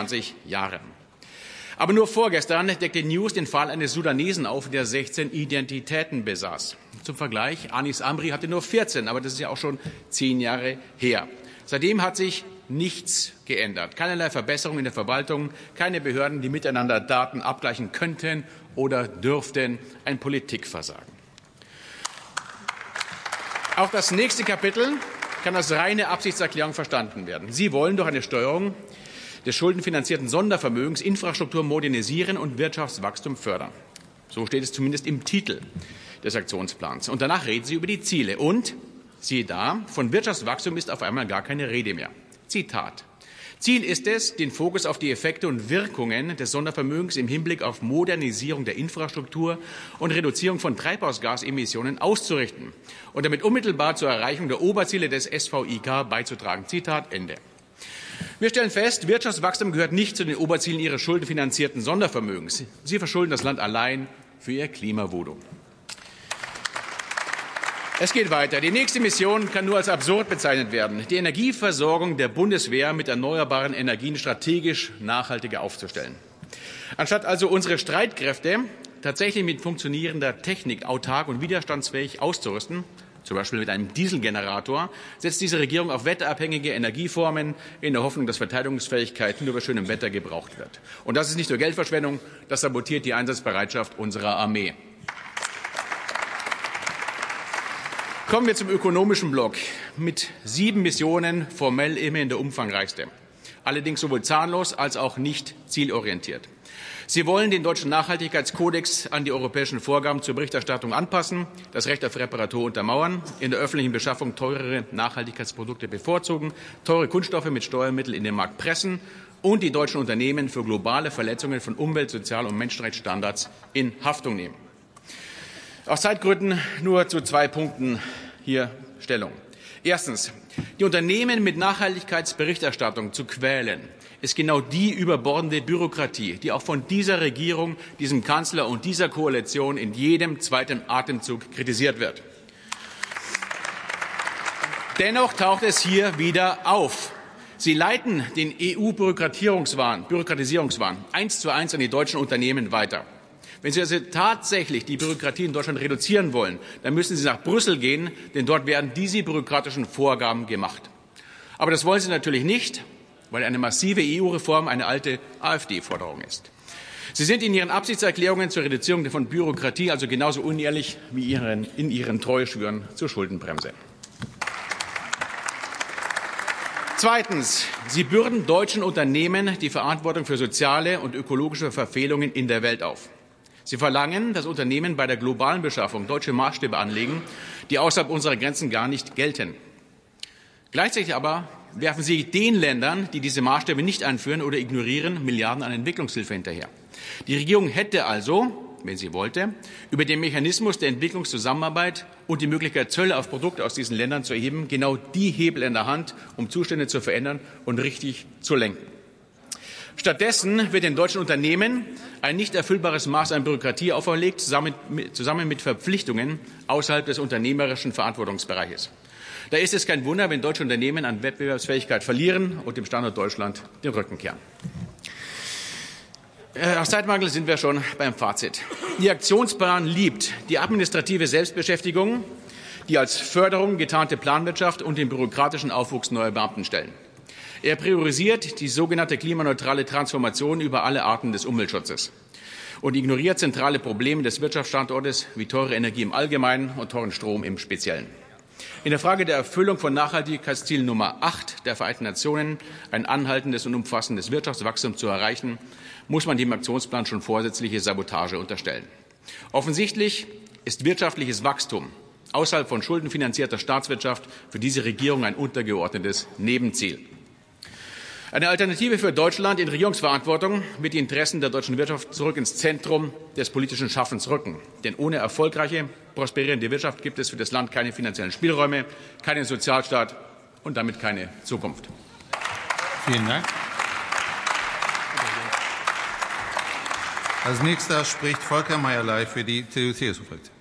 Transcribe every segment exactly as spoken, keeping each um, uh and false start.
vierundzwanzig Jahren. Aber nur vorgestern deckte News den Fall eines Sudanesen auf, der sechzehn Identitäten besaß. Zum Vergleich, Anis Amri hatte nur vierzehn, aber das ist ja auch schon zehn Jahre her. Seitdem hat sich nichts geändert. Keinerlei Verbesserung in der Verwaltung, keine Behörden, die miteinander Daten abgleichen könnten oder dürften, ein Politikversagen. Auch das nächste Kapitel kann als reine Absichtserklärung verstanden werden. Sie wollen durch eine Steuerung des schuldenfinanzierten Sondervermögens Infrastruktur modernisieren und Wirtschaftswachstum fördern. So steht es zumindest im Titel des Aktionsplans. Und danach reden Sie über die Ziele. Und, siehe da, von Wirtschaftswachstum ist auf einmal gar keine Rede mehr. Zitat. Ziel ist es, den Fokus auf die Effekte und Wirkungen des Sondervermögens im Hinblick auf Modernisierung der Infrastruktur und Reduzierung von Treibhausgasemissionen auszurichten und damit unmittelbar zur Erreichung der Oberziele des S V I K beizutragen. Zitat Ende. Wir stellen fest, Wirtschaftswachstum gehört nicht zu den Oberzielen Ihres schuldenfinanzierten Sondervermögens. Sie verschulden das Land allein für Ihr Klimavoodoo. Es geht weiter. Die nächste Mission kann nur als absurd bezeichnet werden, die Energieversorgung der Bundeswehr mit erneuerbaren Energien strategisch nachhaltiger aufzustellen. Anstatt also unsere Streitkräfte tatsächlich mit funktionierender Technik autark und widerstandsfähig auszurüsten, zum Beispiel mit einem Dieselgenerator, setzt diese Regierung auf wetterabhängige Energieformen in der Hoffnung, dass Verteidigungsfähigkeit nur bei schönem Wetter gebraucht wird. Und das ist nicht nur Geldverschwendung, das sabotiert die Einsatzbereitschaft unserer Armee. Kommen wir zum ökonomischen Block. Mit sieben Missionen formell immerhin der umfangreichste. Allerdings sowohl zahnlos als auch nicht zielorientiert. Sie wollen den deutschen Nachhaltigkeitskodex an die europäischen Vorgaben zur Berichterstattung anpassen, das Recht auf Reparatur untermauern, in der öffentlichen Beschaffung teurere Nachhaltigkeitsprodukte bevorzugen, teure Kunststoffe mit Steuermitteln in den Markt pressen und die deutschen Unternehmen für globale Verletzungen von Umwelt-, Sozial- und Menschenrechtsstandards in Haftung nehmen. Aus Zeitgründen nur zu zwei Punkten hier Stellung. Erstens. Die Unternehmen mit Nachhaltigkeitsberichterstattung zu quälen, ist genau die überbordende Bürokratie, die auch von dieser Regierung, diesem Kanzler und dieser Koalition in jedem zweiten Atemzug kritisiert wird. Dennoch taucht es hier wieder auf. Sie leiten den E U-Bürokratisierungswahn Bürokratisierungswahn eins zu eins an die deutschen Unternehmen weiter. Wenn Sie also tatsächlich die Bürokratie in Deutschland reduzieren wollen, dann müssen Sie nach Brüssel gehen, denn dort werden diese bürokratischen Vorgaben gemacht. Aber das wollen Sie natürlich nicht, weil eine massive E U-Reform eine alte AfD-Forderung ist. Sie sind in Ihren Absichtserklärungen zur Reduzierung von Bürokratie also genauso unehrlich wie Ihren, in Ihren Treueschwüren zur Schuldenbremse. Zweitens. Sie bürden deutschen Unternehmen die Verantwortung für soziale und ökologische Verfehlungen in der Welt auf. Sie verlangen, dass Unternehmen bei der globalen Beschaffung deutsche Maßstäbe anlegen, die außerhalb unserer Grenzen gar nicht gelten. Gleichzeitig aber werfen Sie den Ländern, die diese Maßstäbe nicht einführen oder ignorieren, Milliarden an Entwicklungshilfe hinterher. Die Regierung hätte also, wenn sie wollte, über den Mechanismus der Entwicklungszusammenarbeit und die Möglichkeit, Zölle auf Produkte aus diesen Ländern zu erheben, genau die Hebel in der Hand, um Zustände zu verändern und richtig zu lenken. Stattdessen wird den deutschen Unternehmen ein nicht erfüllbares Maß an Bürokratie auferlegt, zusammen mit Verpflichtungen außerhalb des unternehmerischen Verantwortungsbereiches. Da ist es kein Wunder, wenn deutsche Unternehmen an Wettbewerbsfähigkeit verlieren und dem Standort Deutschland den Rücken kehren. Aus Zeitmangel sind wir schon beim Fazit. Ihr Aktionsplan liebt die administrative Selbstbeschäftigung, die als Förderung getarnte Planwirtschaft und den bürokratischen Aufwuchs neuer Beamtenstellen. Er priorisiert die sogenannte klimaneutrale Transformation über alle Arten des Umweltschutzes und ignoriert zentrale Probleme des Wirtschaftsstandortes wie teure Energie im Allgemeinen und teuren Strom im Speziellen. In der Frage der Erfüllung von Nachhaltigkeitsziel Nummer acht der Vereinten Nationen, ein anhaltendes und umfassendes Wirtschaftswachstum zu erreichen, muss man dem Aktionsplan schon vorsätzliche Sabotage unterstellen. Offensichtlich ist wirtschaftliches Wachstum außerhalb von schuldenfinanzierter Staatswirtschaft für diese Regierung ein untergeordnetes Nebenziel. Eine Alternative für Deutschland in Regierungsverantwortung wird die Interessen der deutschen Wirtschaft zurück ins Zentrum des politischen Schaffens rücken. Denn ohne erfolgreiche, prosperierende Wirtschaft gibt es für das Land keine finanziellen Spielräume, keinen Sozialstaat und damit keine Zukunft. Vielen Dank. Als nächster spricht Volker Meierlei für die C D U C S U-Fraktion.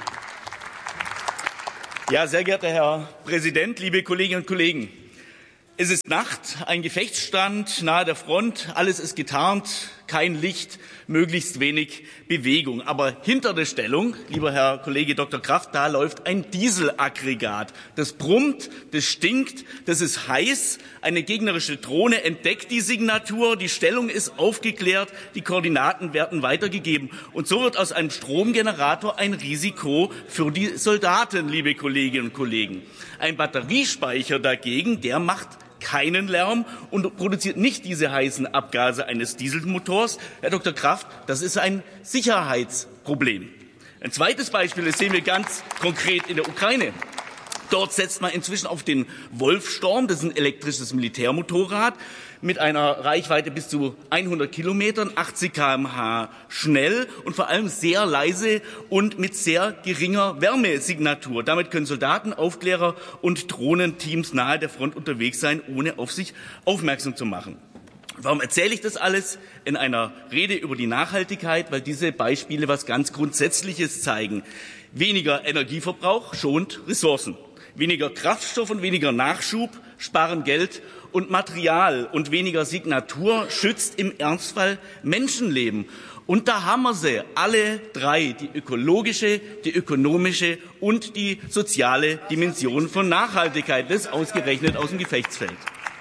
Ja, sehr geehrter Herr Präsident, liebe Kolleginnen und Kollegen! Es ist Nacht, ein Gefechtsstand nahe der Front, alles ist getarnt, kein Licht, möglichst wenig Bewegung. Aber hinter der Stellung, lieber Herr Kollege Doktor Kraft, da läuft ein Dieselaggregat. Das brummt, das stinkt, das ist heiß. Eine gegnerische Drohne entdeckt die Signatur, die Stellung ist aufgeklärt, die Koordinaten werden weitergegeben. Und so wird aus einem Stromgenerator ein Risiko für die Soldaten, liebe Kolleginnen und Kollegen. Ein Batteriespeicher dagegen, der macht keinen Lärm und produziert nicht diese heißen Abgase eines Dieselmotors. Herr Doktor Kraft, das ist ein Sicherheitsproblem. Ein zweites Beispiel, das sehen wir ganz konkret in der Ukraine. Dort setzt man inzwischen auf den Wolfstorm, das ist ein elektrisches Militärmotorrad mit einer Reichweite bis zu hundert Kilometern, achtzig Kilometer pro Stunde schnell und vor allem sehr leise und mit sehr geringer Wärmesignatur. Damit können Soldaten, Aufklärer und Drohnenteams nahe der Front unterwegs sein, ohne auf sich aufmerksam zu machen. Warum erzähle ich das alles in einer Rede über die Nachhaltigkeit? Weil diese Beispiele was ganz Grundsätzliches zeigen. Weniger Energieverbrauch schont Ressourcen. Weniger Kraftstoff und weniger Nachschub sparen Geld und Material. Und weniger Signatur schützt im Ernstfall Menschenleben. Und da haben wir sie, alle drei, die ökologische, die ökonomische und die soziale Dimension von Nachhaltigkeit. Das ausgerechnet aus dem Gefechtsfeld.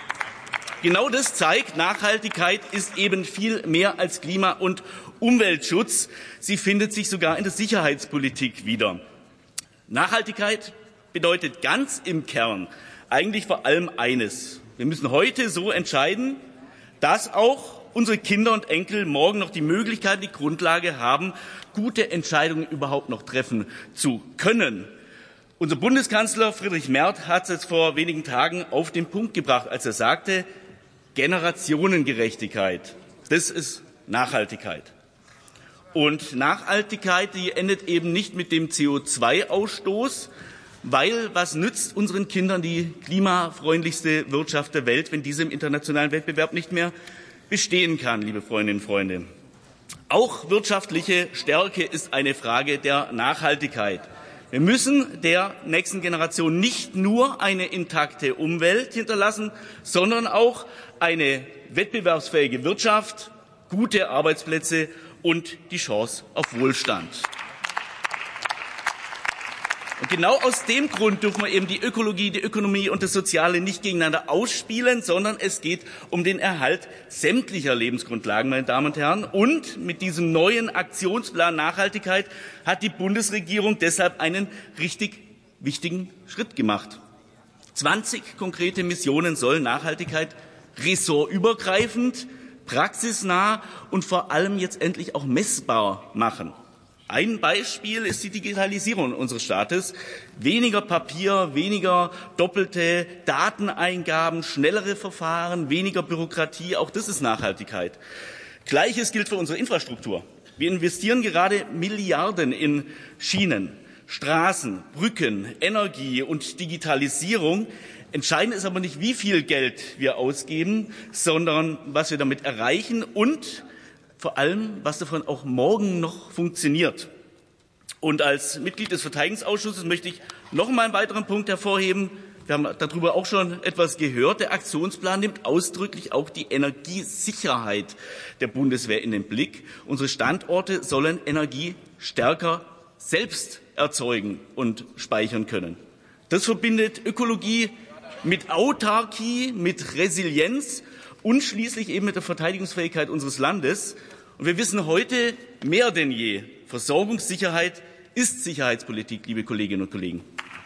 Genau das zeigt, Nachhaltigkeit ist eben viel mehr als Klima- und Umweltschutz. Sie findet sich sogar in der Sicherheitspolitik wieder. Nachhaltigkeit bedeutet ganz im Kern eigentlich vor allem eines. Wir müssen heute so entscheiden, dass auch unsere Kinder und Enkel morgen noch die Möglichkeit, die Grundlage haben, gute Entscheidungen überhaupt noch treffen zu können. Unser Bundeskanzler Friedrich Merz hat es jetzt vor wenigen Tagen auf den Punkt gebracht, als er sagte, Generationengerechtigkeit, das ist Nachhaltigkeit. Und Nachhaltigkeit, die endet eben nicht mit dem C O zwei Ausstoß, weil was nützt unseren Kindern die klimafreundlichste Wirtschaft der Welt, wenn diese im internationalen Wettbewerb nicht mehr bestehen kann, liebe Freundinnen und Freunde. Auch wirtschaftliche Stärke ist eine Frage der Nachhaltigkeit. Wir müssen der nächsten Generation nicht nur eine intakte Umwelt hinterlassen, sondern auch eine wettbewerbsfähige Wirtschaft, gute Arbeitsplätze und die Chance auf Wohlstand. Und genau aus dem Grund dürfen wir eben die Ökologie, die Ökonomie und das Soziale nicht gegeneinander ausspielen, sondern es geht um den Erhalt sämtlicher Lebensgrundlagen, meine Damen und Herren. Und mit diesem neuen Aktionsplan Nachhaltigkeit hat die Bundesregierung deshalb einen richtig wichtigen Schritt gemacht. zwanzig konkrete Missionen sollen Nachhaltigkeit ressortübergreifend, praxisnah und vor allem jetzt endlich auch messbar machen. Ein Beispiel ist die Digitalisierung unseres Staates. Weniger Papier, weniger doppelte Dateneingaben, schnellere Verfahren, weniger Bürokratie, auch das ist Nachhaltigkeit. Gleiches gilt für unsere Infrastruktur. Wir investieren gerade Milliarden in Schienen, Straßen, Brücken, Energie und Digitalisierung. Entscheidend ist aber nicht, wie viel Geld wir ausgeben, sondern was wir damit erreichen und vor allem, was davon auch morgen noch funktioniert. Und als Mitglied des Verteidigungsausschusses möchte ich noch mal einen weiteren Punkt hervorheben. Wir haben darüber auch schon etwas gehört. Der Aktionsplan nimmt ausdrücklich auch die Energiesicherheit der Bundeswehr in den Blick. Unsere Standorte sollen Energie stärker selbst erzeugen und speichern können. Das verbindet Ökologie mit Autarkie, mit Resilienz und schließlich eben mit der Verteidigungsfähigkeit unseres Landes. Und wir wissen heute mehr denn je, Versorgungssicherheit ist Sicherheitspolitik, liebe Kolleginnen und Kollegen.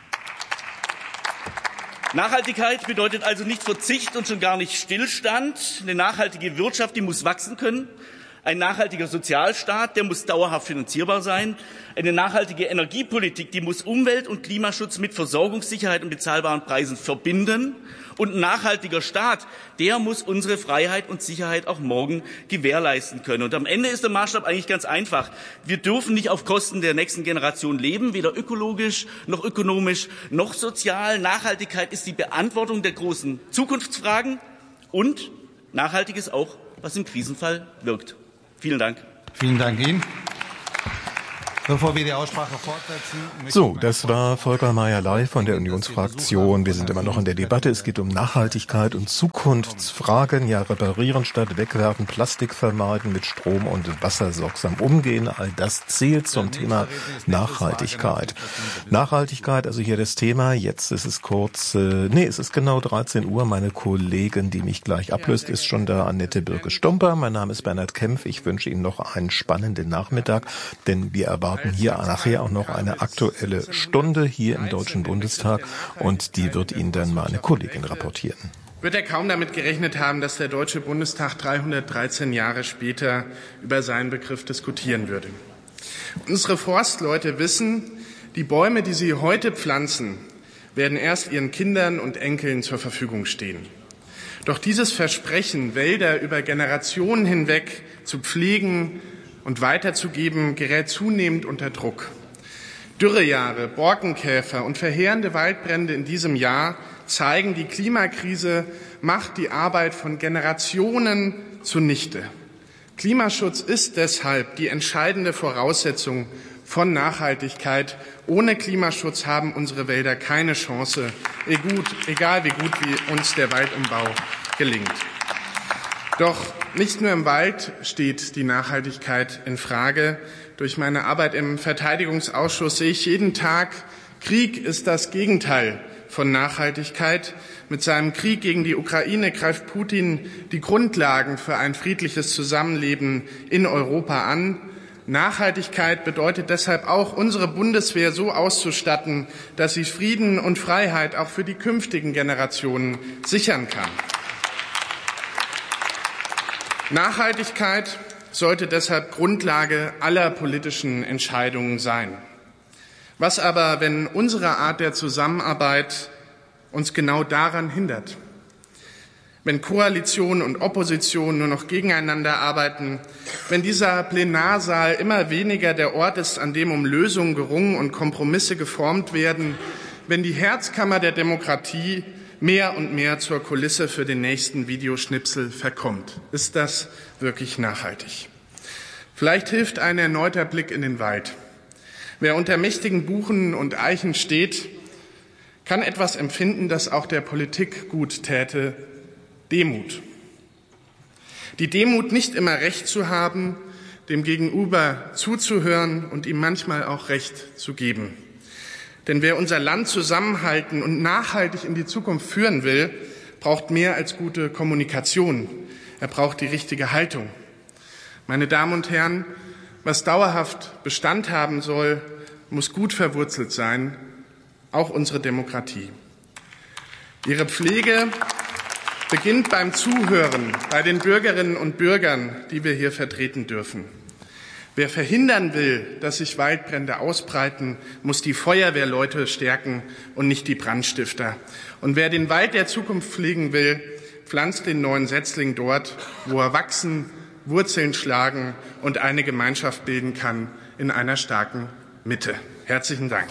Nachhaltigkeit bedeutet also nicht Verzicht und schon gar nicht Stillstand. Eine nachhaltige Wirtschaft, die muss wachsen können. Ein nachhaltiger Sozialstaat, der muss dauerhaft finanzierbar sein. Eine nachhaltige Energiepolitik, die muss Umwelt- und Klimaschutz mit Versorgungssicherheit und bezahlbaren Preisen verbinden. Und ein nachhaltiger Staat, der muss unsere Freiheit und Sicherheit auch morgen gewährleisten können. Und am Ende ist der Maßstab eigentlich ganz einfach. Wir dürfen nicht auf Kosten der nächsten Generation leben, weder ökologisch noch ökonomisch noch sozial. Nachhaltigkeit ist die Beantwortung der großen Zukunftsfragen und nachhaltig ist auch, was im Krisenfall wirkt. Vielen Dank. Vielen Dank Ihnen. Bevor wir die Aussprache fortsetzen... So, das war Volker Meyer-Ley von der Unionsfraktion. Wir sind immer noch in der Debatte. Es geht um Nachhaltigkeit und Zukunftsfragen. Ja, reparieren statt wegwerfen, Plastik vermeiden, mit Strom und Wasser sorgsam umgehen. All das zählt zum Thema Nachhaltigkeit. Nachhaltigkeit, also hier das Thema. Jetzt ist es kurz, äh, nee, es ist genau dreizehn Uhr. Meine Kollegin, die mich gleich ablöst, ist schon da, Annette Birke-Stumper. Mein Name ist Bernhard Kempf. Ich wünsche Ihnen noch einen spannenden Nachmittag, denn wir erwarten hier nachher auch noch eine aktuelle Stunde hier im Deutschen Bundestag und die wird Ihnen dann meine Kollegin rapportieren. Wird er kaum damit gerechnet haben, dass der Deutsche Bundestag dreihundertdreizehn Jahre später über seinen Begriff diskutieren würde. Unsere Forstleute wissen, die Bäume, die sie heute pflanzen, werden erst ihren Kindern und Enkeln zur Verfügung stehen. Doch dieses Versprechen, Wälder über Generationen hinweg zu pflegen und weiterzugeben, gerät zunehmend unter Druck. Dürrejahre, Borkenkäfer und verheerende Waldbrände in diesem Jahr zeigen, die Klimakrise macht die Arbeit von Generationen zunichte. Klimaschutz ist deshalb die entscheidende Voraussetzung von Nachhaltigkeit. Ohne Klimaschutz haben unsere Wälder keine Chance, egal wie gut wie uns der Waldumbau gelingt. Doch nicht nur im Wald steht die Nachhaltigkeit in Frage. Durch meine Arbeit im Verteidigungsausschuss sehe ich jeden Tag, Krieg ist das Gegenteil von Nachhaltigkeit. Mit seinem Krieg gegen die Ukraine greift Putin die Grundlagen für ein friedliches Zusammenleben in Europa an. Nachhaltigkeit bedeutet deshalb auch, unsere Bundeswehr so auszustatten, dass sie Frieden und Freiheit auch für die künftigen Generationen sichern kann. Nachhaltigkeit sollte deshalb Grundlage aller politischen Entscheidungen sein. Was aber, wenn unsere Art der Zusammenarbeit uns genau daran hindert? Wenn Koalition und Opposition nur noch gegeneinander arbeiten, wenn dieser Plenarsaal immer weniger der Ort ist, an dem um Lösungen gerungen und Kompromisse geformt werden, wenn die Herzkammer der Demokratie mehr und mehr zur Kulisse für den nächsten Videoschnipsel verkommt. Ist das wirklich nachhaltig? Vielleicht hilft ein erneuter Blick in den Wald. Wer unter mächtigen Buchen und Eichen steht, kann etwas empfinden, das auch der Politik gut täte: Demut. Die Demut, nicht immer Recht zu haben, dem Gegenüber zuzuhören und ihm manchmal auch Recht zu geben. Denn wer unser Land zusammenhalten und nachhaltig in die Zukunft führen will, braucht mehr als gute Kommunikation. Er braucht die richtige Haltung. Meine Damen und Herren, was dauerhaft Bestand haben soll, muss gut verwurzelt sein, auch unsere Demokratie. Ihre Pflege beginnt beim Zuhören, bei den Bürgerinnen und Bürgern, die wir hier vertreten dürfen. Wer verhindern will, dass sich Waldbrände ausbreiten, muss die Feuerwehrleute stärken und nicht die Brandstifter. Und wer den Wald der Zukunft pflegen will, pflanzt den neuen Setzling dort, wo er wachsen, Wurzeln schlagen und eine Gemeinschaft bilden kann, in einer starken Mitte. Herzlichen Dank.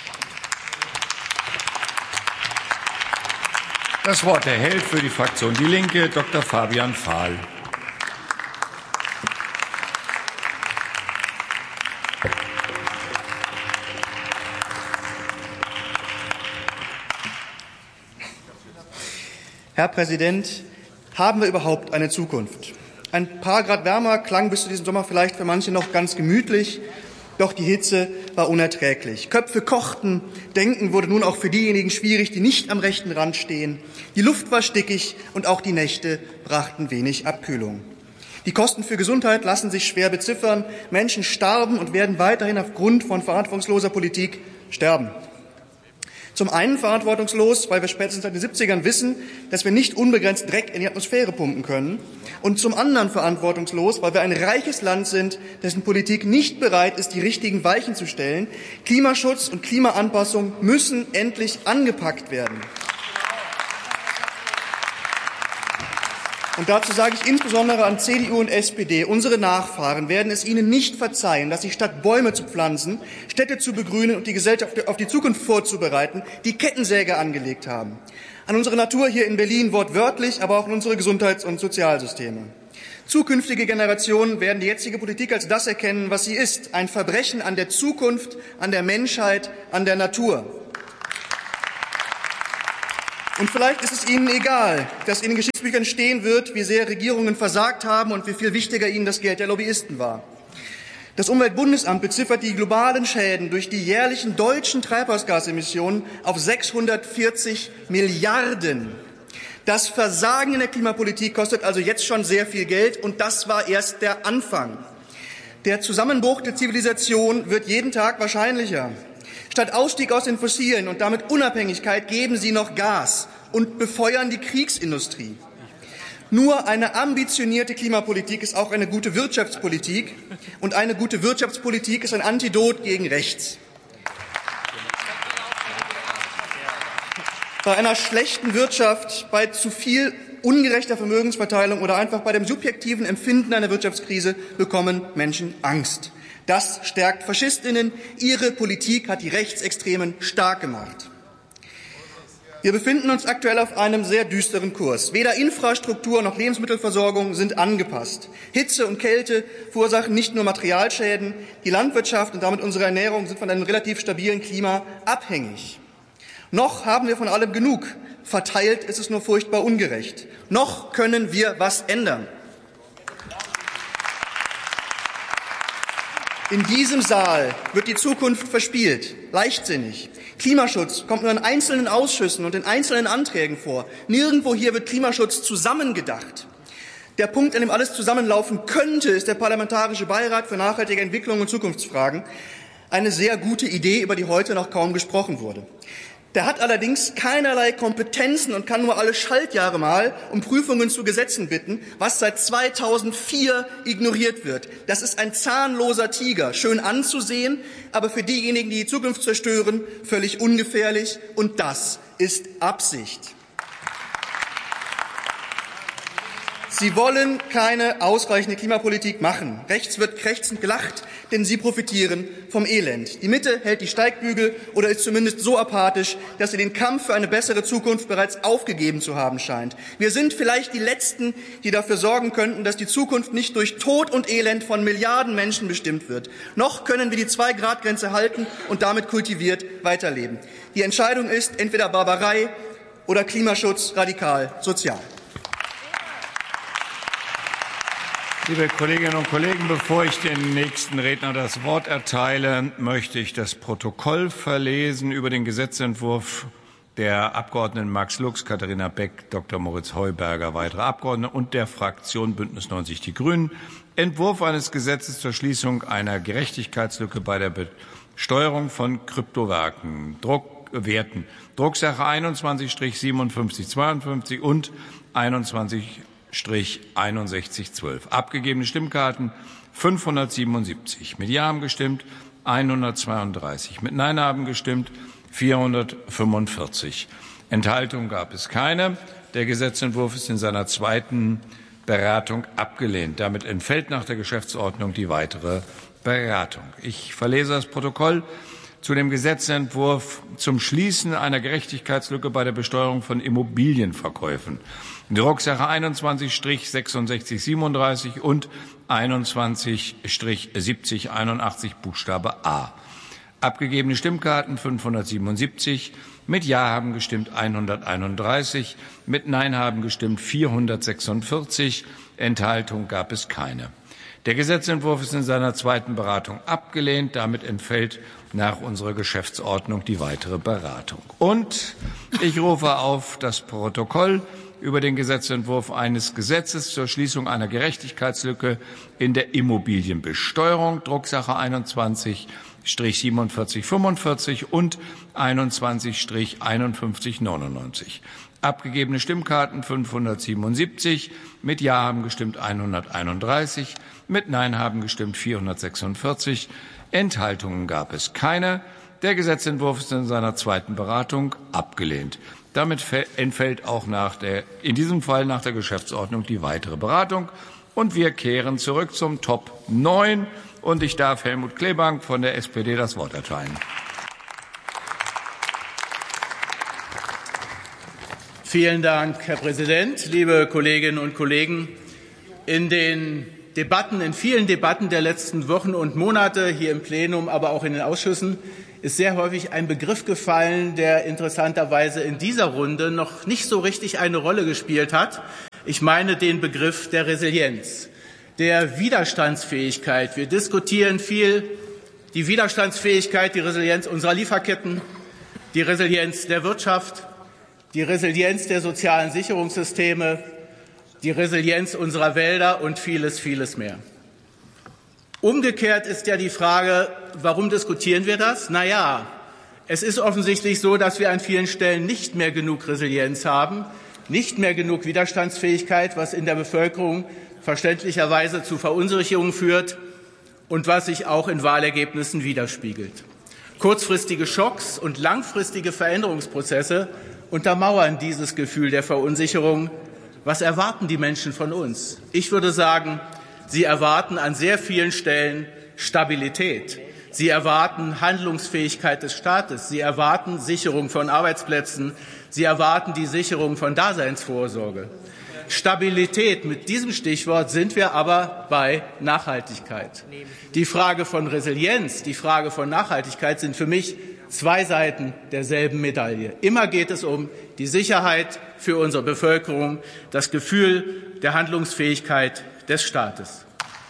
Das Wort erhält für die Fraktion Die Linke Doktor Fabian Fahl. Herr Präsident, haben wir überhaupt eine Zukunft? Ein paar Grad wärmer klang bis zu diesem Sommer vielleicht für manche noch ganz gemütlich, doch die Hitze war unerträglich. Köpfe kochten, Denken wurde nun auch für diejenigen schwierig, die nicht am rechten Rand stehen. Die Luft war stickig und auch die Nächte brachten wenig Abkühlung. Die Kosten für Gesundheit lassen sich schwer beziffern. Menschen starben und werden weiterhin aufgrund von verantwortungsloser Politik sterben. Zum einen verantwortungslos, weil wir spätestens seit den siebzigern wissen, dass wir nicht unbegrenzt Dreck in die Atmosphäre pumpen können. Und zum anderen verantwortungslos, weil wir ein reiches Land sind, dessen Politik nicht bereit ist, die richtigen Weichen zu stellen. Klimaschutz und Klimaanpassung müssen endlich angepackt werden. Und dazu sage ich insbesondere an C D U und S P D, unsere Nachfahren werden es Ihnen nicht verzeihen, dass Sie statt Bäume zu pflanzen, Städte zu begrünen und die Gesellschaft auf die Zukunft vorzubereiten, die Kettensäge angelegt haben. An unsere Natur hier in Berlin wortwörtlich, aber auch an unsere Gesundheits- und Sozialsysteme. Zukünftige Generationen werden die jetzige Politik als das erkennen, was sie ist, ein Verbrechen an der Zukunft, an der Menschheit, an der Natur. Und vielleicht ist es Ihnen egal, dass in den Geschichtsbüchern stehen wird, wie sehr Regierungen versagt haben und wie viel wichtiger ihnen das Geld der Lobbyisten war. Das Umweltbundesamt beziffert die globalen Schäden durch die jährlichen deutschen Treibhausgasemissionen auf sechshundertvierzig Milliarden. Das Versagen in der Klimapolitik kostet also jetzt schon sehr viel Geld, und das war erst der Anfang. Der Zusammenbruch der Zivilisation wird jeden Tag wahrscheinlicher. Statt Ausstieg aus den Fossilen und damit Unabhängigkeit geben Sie noch Gas und befeuern die Kriegsindustrie. Nur eine ambitionierte Klimapolitik ist auch eine gute Wirtschaftspolitik, und eine gute Wirtschaftspolitik ist ein Antidot gegen rechts. Bei einer schlechten Wirtschaft, bei zu viel ungerechter Vermögensverteilung oder einfach bei dem subjektiven Empfinden einer Wirtschaftskrise bekommen Menschen Angst. Das stärkt Faschistinnen. Ihre Politik hat die Rechtsextremen stark gemacht. Wir befinden uns aktuell auf einem sehr düsteren Kurs. Weder Infrastruktur noch Lebensmittelversorgung sind angepasst. Hitze und Kälte verursachen nicht nur Materialschäden. Die Landwirtschaft und damit unsere Ernährung sind von einem relativ stabilen Klima abhängig. Noch haben wir von allem genug. Verteilt ist es nur furchtbar ungerecht. Noch können wir was ändern. In diesem Saal wird die Zukunft verspielt, leichtsinnig. Klimaschutz kommt nur in einzelnen Ausschüssen und in einzelnen Anträgen vor. Nirgendwo hier wird Klimaschutz zusammengedacht. Der Punkt, an dem alles zusammenlaufen könnte, ist der Parlamentarische Beirat für nachhaltige Entwicklung und Zukunftsfragen. Eine sehr gute Idee, über die heute noch kaum gesprochen wurde. Der hat allerdings keinerlei Kompetenzen und kann nur alle Schaltjahre mal um Prüfungen zu Gesetzen bitten, was seit zweitausendvier ignoriert wird. Das ist ein zahnloser Tiger, schön anzusehen, aber für diejenigen, die die Zukunft zerstören, völlig ungefährlich. Und das ist Absicht. Sie wollen keine ausreichende Klimapolitik machen. Rechts wird krächzend gelacht, denn sie profitieren vom Elend. Die Mitte hält die Steigbügel oder ist zumindest so apathisch, dass sie den Kampf für eine bessere Zukunft bereits aufgegeben zu haben scheint. Wir sind vielleicht die Letzten, die dafür sorgen könnten, dass die Zukunft nicht durch Tod und Elend von Milliarden Menschen bestimmt wird. Noch können wir die Zwei-Grad-Grenze halten und damit kultiviert weiterleben. Die Entscheidung ist entweder Barbarei oder Klimaschutz radikal sozial. Liebe Kolleginnen und Kollegen, bevor ich den nächsten Redner das Wort erteile, möchte ich das Protokoll verlesen über den Gesetzentwurf der Abgeordneten Max Lux, Katharina Beck, Doktor Moritz Heuberger, weitere Abgeordnete und der Fraktion Bündnis neunzig Die Grünen. Entwurf eines Gesetzes zur Schließung einer Gerechtigkeitslücke bei der Besteuerung von Kryptowerten, Druckwerten, Drucksache einundzwanzig siebenundfünfzig zweiundfünfzig und einundzwanzig einundsechzig zwölf. Abgegebene Stimmkarten fünfhundertsiebenundsiebzig. Mit Ja haben gestimmt hundertzweiunddreißig. Mit Nein haben gestimmt vierhundertfünfundvierzig. Enthaltung gab es keine. Der Gesetzentwurf ist in seiner zweiten Beratung abgelehnt. Damit entfällt nach der Geschäftsordnung die weitere Beratung. Ich verlese das Protokoll zu dem Gesetzentwurf zum Schließen einer Gerechtigkeitslücke bei der Besteuerung von Immobilienverkäufen. Drucksache einundzwanzig sechsundsechzig siebenunddreißig und einundzwanzig siebzig einundachtzig Buchstabe A. Abgegebene Stimmkarten fünfhundertsiebenundsiebzig. Mit Ja haben gestimmt hunderteinunddreißig. Mit Nein haben gestimmt vierhundertsechsundvierzig. Enthaltung gab es keine. Der Gesetzentwurf ist in seiner zweiten Beratung abgelehnt. Damit entfällt nach unserer Geschäftsordnung die weitere Beratung. Und ich rufe auf das Protokoll über den Gesetzentwurf eines Gesetzes zur Schließung einer Gerechtigkeitslücke in der Immobilienbesteuerung, Drucksache einundzwanzig siebenundvierzig fünfundvierzig und einundzwanzig einundfünfzig neunundneunzig. Abgegebene Stimmkarten fünfhundertsiebenundsiebzig. Mit Ja haben gestimmt hunderteinunddreißig. Mit Nein haben gestimmt vierhundertsechsundvierzig. Enthaltungen gab es keine. Der Gesetzentwurf ist in seiner zweiten Beratung abgelehnt. Damit entfällt auch nach der, in diesem Fall nach der Geschäftsordnung die weitere Beratung. Und wir kehren zurück zum Top neun. Und ich darf Helmut Kleebank von der S P D das Wort erteilen. Vielen Dank, Herr Präsident, liebe Kolleginnen und Kollegen. In den Debatten, in vielen Debatten der letzten Wochen und Monate hier im Plenum, aber auch in den Ausschüssen, ist sehr häufig ein Begriff gefallen, der interessanterweise in dieser Runde noch nicht so richtig eine Rolle gespielt hat. Ich meine den Begriff der Resilienz, der Widerstandsfähigkeit. Wir diskutieren viel die Widerstandsfähigkeit, die Resilienz unserer Lieferketten, die Resilienz der Wirtschaft, die Resilienz der sozialen Sicherungssysteme, die Resilienz unserer Wälder und vieles, vieles mehr. Umgekehrt ist ja die Frage, warum diskutieren wir das? Na ja, es ist offensichtlich so, dass wir an vielen Stellen nicht mehr genug Resilienz haben, nicht mehr genug Widerstandsfähigkeit, was in der Bevölkerung verständlicherweise zu Verunsicherungen führt und was sich auch in Wahlergebnissen widerspiegelt. Kurzfristige Schocks und langfristige Veränderungsprozesse untermauern dieses Gefühl der Verunsicherung. Was erwarten die Menschen von uns? Ich würde sagen, sie erwarten an sehr vielen Stellen Stabilität. Sie erwarten Handlungsfähigkeit des Staates. Sie erwarten Sicherung von Arbeitsplätzen. Sie erwarten die Sicherung von Daseinsvorsorge. Stabilität, mit diesem Stichwort sind wir aber bei Nachhaltigkeit. Die Frage von Resilienz, die Frage von Nachhaltigkeit sind für mich zwei Seiten derselben Medaille. Immer geht es um die Sicherheit für unsere Bevölkerung, das Gefühl der Handlungsfähigkeit des Staates.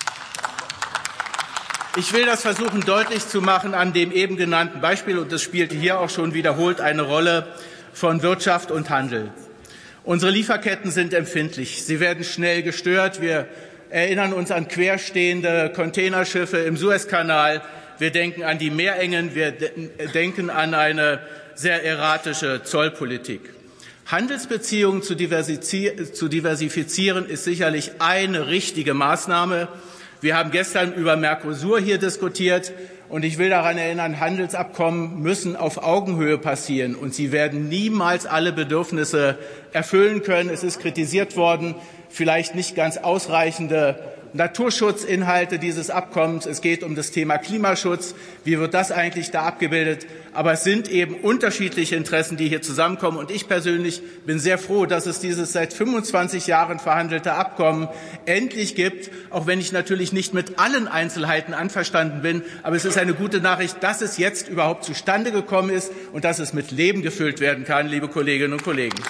Ich will das versuchen deutlich zu machen an dem eben genannten Beispiel, und das spielte hier auch schon wiederholt eine Rolle, von Wirtschaft und Handel. Unsere Lieferketten sind empfindlich. Sie werden schnell gestört. Wir erinnern uns an querstehende Containerschiffe im Suezkanal. Wir denken an die Meerengen. Wir denken an eine sehr erratische Zollpolitik. Handelsbeziehungen zu diversifizieren ist sicherlich eine richtige Maßnahme. Wir haben gestern über Mercosur hier diskutiert. Und ich will daran erinnern, Handelsabkommen müssen auf Augenhöhe passieren, und sie werden niemals alle Bedürfnisse erfüllen können. Es ist kritisiert worden, vielleicht nicht ganz ausreichende Naturschutzinhalte dieses Abkommens. Es geht um das Thema Klimaschutz. Wie wird das eigentlich da abgebildet? Aber es sind eben unterschiedliche Interessen, die hier zusammenkommen. Und ich persönlich bin sehr froh, dass es dieses seit fünfundzwanzig Jahren verhandelte Abkommen endlich gibt, auch wenn ich natürlich nicht mit allen Einzelheiten einverstanden bin. Aber es ist eine gute Nachricht, dass es jetzt überhaupt zustande gekommen ist und dass es mit Leben gefüllt werden kann, liebe Kolleginnen und Kollegen.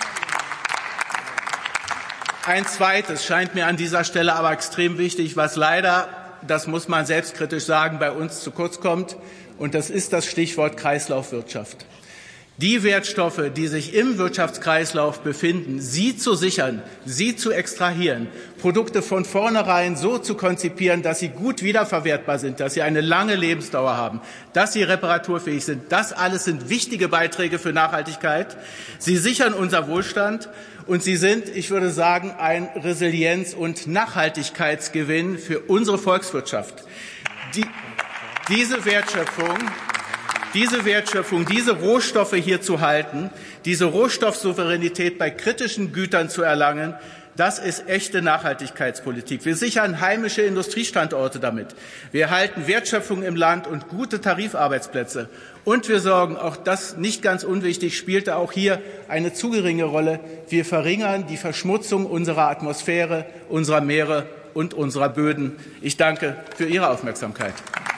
Ein zweites scheint mir an dieser Stelle aber extrem wichtig, was leider, das muss man selbstkritisch sagen, bei uns zu kurz kommt. Und das ist das Stichwort Kreislaufwirtschaft. Die Wertstoffe, die sich im Wirtschaftskreislauf befinden, sie zu sichern, sie zu extrahieren, Produkte von vornherein so zu konzipieren, dass sie gut wiederverwertbar sind, dass sie eine lange Lebensdauer haben, dass sie reparaturfähig sind. Das alles sind wichtige Beiträge für Nachhaltigkeit. Sie sichern unser Wohlstand. Und sie sind, ich würde sagen, ein Resilienz- und Nachhaltigkeitsgewinn für unsere Volkswirtschaft. Die, diese Wertschöpfung, diese Wertschöpfung, diese Rohstoffe hier zu halten, diese Rohstoffsouveränität bei kritischen Gütern zu erlangen, das ist echte Nachhaltigkeitspolitik. Wir sichern heimische Industriestandorte damit. Wir erhalten Wertschöpfung im Land und gute Tarifarbeitsplätze. Und wir sorgen, auch das nicht ganz unwichtig, spielte auch hier eine zu geringe Rolle, wir verringern die Verschmutzung unserer Atmosphäre, unserer Meere und unserer Böden. Ich danke für Ihre Aufmerksamkeit.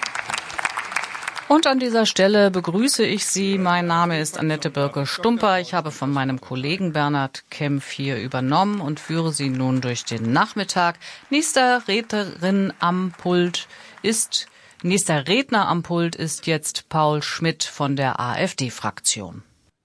Und an dieser Stelle begrüße ich Sie. Mein Name ist Annette Birke-Stumper. Ich habe von meinem Kollegen Bernhard Kempf hier übernommen und führe Sie nun durch den Nachmittag. Nächster Rednerin am Pult ist, nächster Redner am Pult ist jetzt Paul Schmidt von der AfD-Fraktion.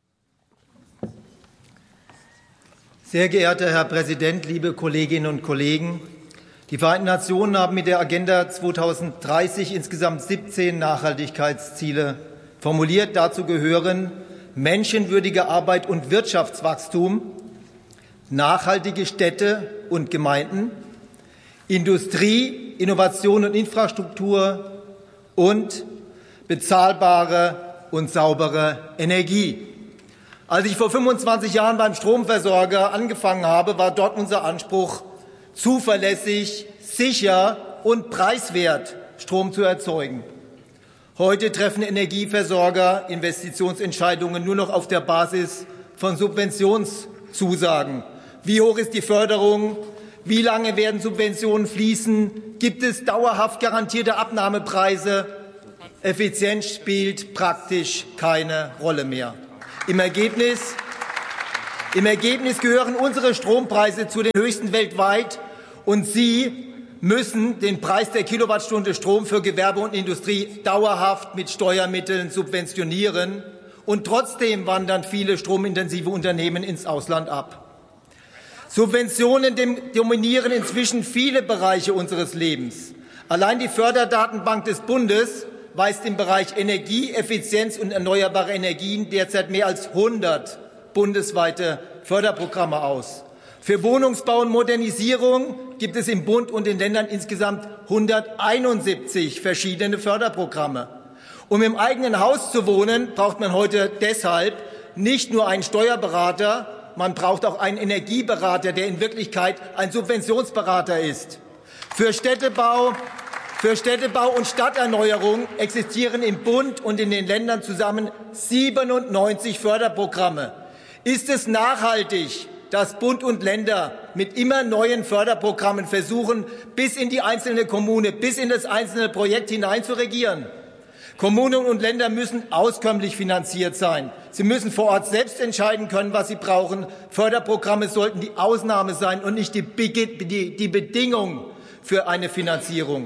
Sehr geehrter Herr Präsident, liebe Kolleginnen und Kollegen! Die Vereinten Nationen haben mit der Agenda zweitausenddreißig insgesamt siebzehn Nachhaltigkeitsziele formuliert. Dazu gehören menschenwürdige Arbeit und Wirtschaftswachstum, nachhaltige Städte und Gemeinden, Industrie, Innovation und Infrastruktur und bezahlbare und saubere Energie. Als ich vor fünfundzwanzig Jahren beim Stromversorger angefangen habe, war dort unser Anspruch, zuverlässig, sicher und preiswert Strom zu erzeugen. Heute treffen Energieversorger Investitionsentscheidungen nur noch auf der Basis von Subventionszusagen. Wie hoch ist die Förderung? Wie lange werden Subventionen fließen? Gibt es dauerhaft garantierte Abnahmepreise? Effizienz spielt praktisch keine Rolle mehr. Im Ergebnis, im Ergebnis gehören unsere Strompreise zu den höchsten weltweit, und Sie müssen den Preis der Kilowattstunde Strom für Gewerbe und Industrie dauerhaft mit Steuermitteln subventionieren. Und trotzdem wandern viele stromintensive Unternehmen ins Ausland ab. Subventionen dominieren inzwischen viele Bereiche unseres Lebens. Allein die Förderdatenbank des Bundes weist im Bereich Energieeffizienz und erneuerbare Energien derzeit mehr als hundert bundesweite Förderprogramme aus. Für Wohnungsbau und Modernisierung gibt es im Bund und den Ländern insgesamt hunderteinundsiebzig verschiedene Förderprogramme. Um im eigenen Haus zu wohnen, braucht man heute deshalb nicht nur einen Steuerberater, man braucht auch einen Energieberater, der in Wirklichkeit ein Subventionsberater ist. Für Städtebau, für Städtebau und Stadterneuerung existieren im Bund und in den Ländern zusammen siebenundneunzig Förderprogramme. Ist es nachhaltig, dass Bund und Länder mit immer neuen Förderprogrammen versuchen, bis in die einzelne Kommune, bis in das einzelne Projekt hinein zu regieren? Kommunen und Länder müssen auskömmlich finanziert sein. Sie müssen vor Ort selbst entscheiden können, was sie brauchen. Förderprogramme sollten die Ausnahme sein und nicht die, die, die Bedingung für eine Finanzierung.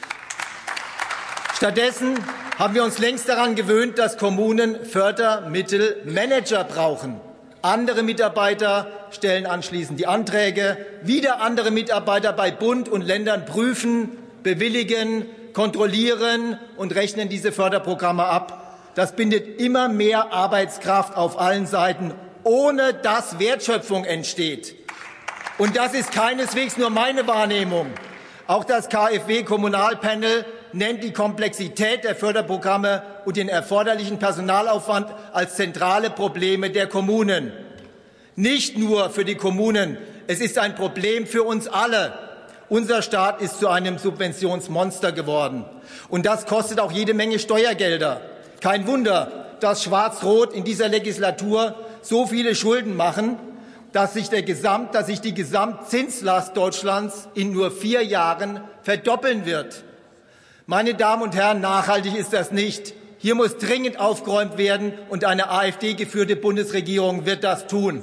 Stattdessen haben wir uns längst daran gewöhnt, dass Kommunen Fördermittelmanager brauchen. Andere Mitarbeiter stellen anschließend die Anträge. Wieder andere Mitarbeiter bei Bund und Ländern prüfen, bewilligen, kontrollieren und rechnen diese Förderprogramme ab. Das bindet immer mehr Arbeitskraft auf allen Seiten, ohne dass Wertschöpfung entsteht. Und das ist keineswegs nur meine Wahrnehmung. Auch das KfW-Kommunalpanel nennt die Komplexität der Förderprogramme und den erforderlichen Personalaufwand als zentrale Probleme der Kommunen. Nicht nur für die Kommunen, es ist ein Problem für uns alle. Unser Staat ist zu einem Subventionsmonster geworden. Und das kostet auch jede Menge Steuergelder. Kein Wunder, dass Schwarz-Rot in dieser Legislatur so viele Schulden machen, dass sich, der Gesamt, dass sich die Gesamtzinslast Deutschlands in nur vier Jahren verdoppeln wird. Meine Damen und Herren, nachhaltig ist das nicht. Hier muss dringend aufgeräumt werden, und eine AfD-geführte Bundesregierung wird das tun.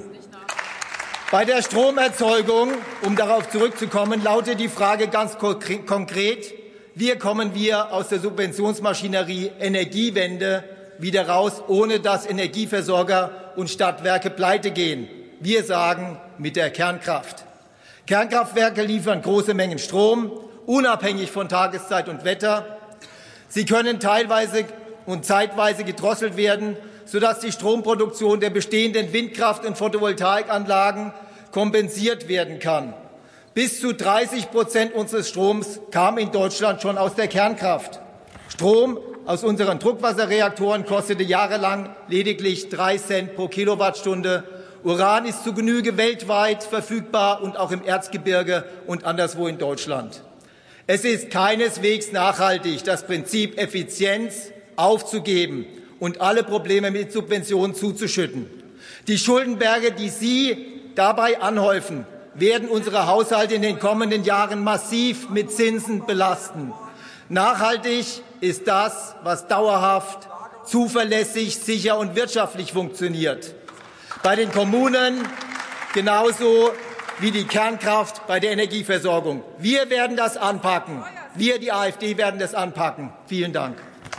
Bei der Stromerzeugung, um darauf zurückzukommen, lautet die Frage ganz konkret: Wie kommen wir aus der Subventionsmaschinerie Energiewende wieder raus, ohne dass Energieversorger und Stadtwerke pleite gehen? Wir sagen, mit der Kernkraft. Kernkraftwerke liefern große Mengen Strom, unabhängig von Tageszeit und Wetter. Sie können teilweise und zeitweise gedrosselt werden, sodass die Stromproduktion der bestehenden Windkraft- und Photovoltaikanlagen kompensiert werden kann. Bis zu dreißig Prozent unseres Stroms kam in Deutschland schon aus der Kernkraft. Strom aus unseren Druckwasserreaktoren kostete jahrelang lediglich drei Cent pro Kilowattstunde. Uran ist zu Genüge weltweit verfügbar und auch im Erzgebirge und anderswo in Deutschland. Es ist keineswegs nachhaltig, das Prinzip Effizienz aufzugeben und alle Probleme mit Subventionen zuzuschütten. Die Schuldenberge, die Sie dabei anhäufen, werden unsere Haushalte in den kommenden Jahren massiv mit Zinsen belasten. Nachhaltig ist das, was dauerhaft, zuverlässig, sicher und wirtschaftlich funktioniert. Bei den Kommunen genauso wie die Kernkraft bei der Energieversorgung. Wir werden das anpacken. Wir, die AfD, werden das anpacken. Vielen Dank.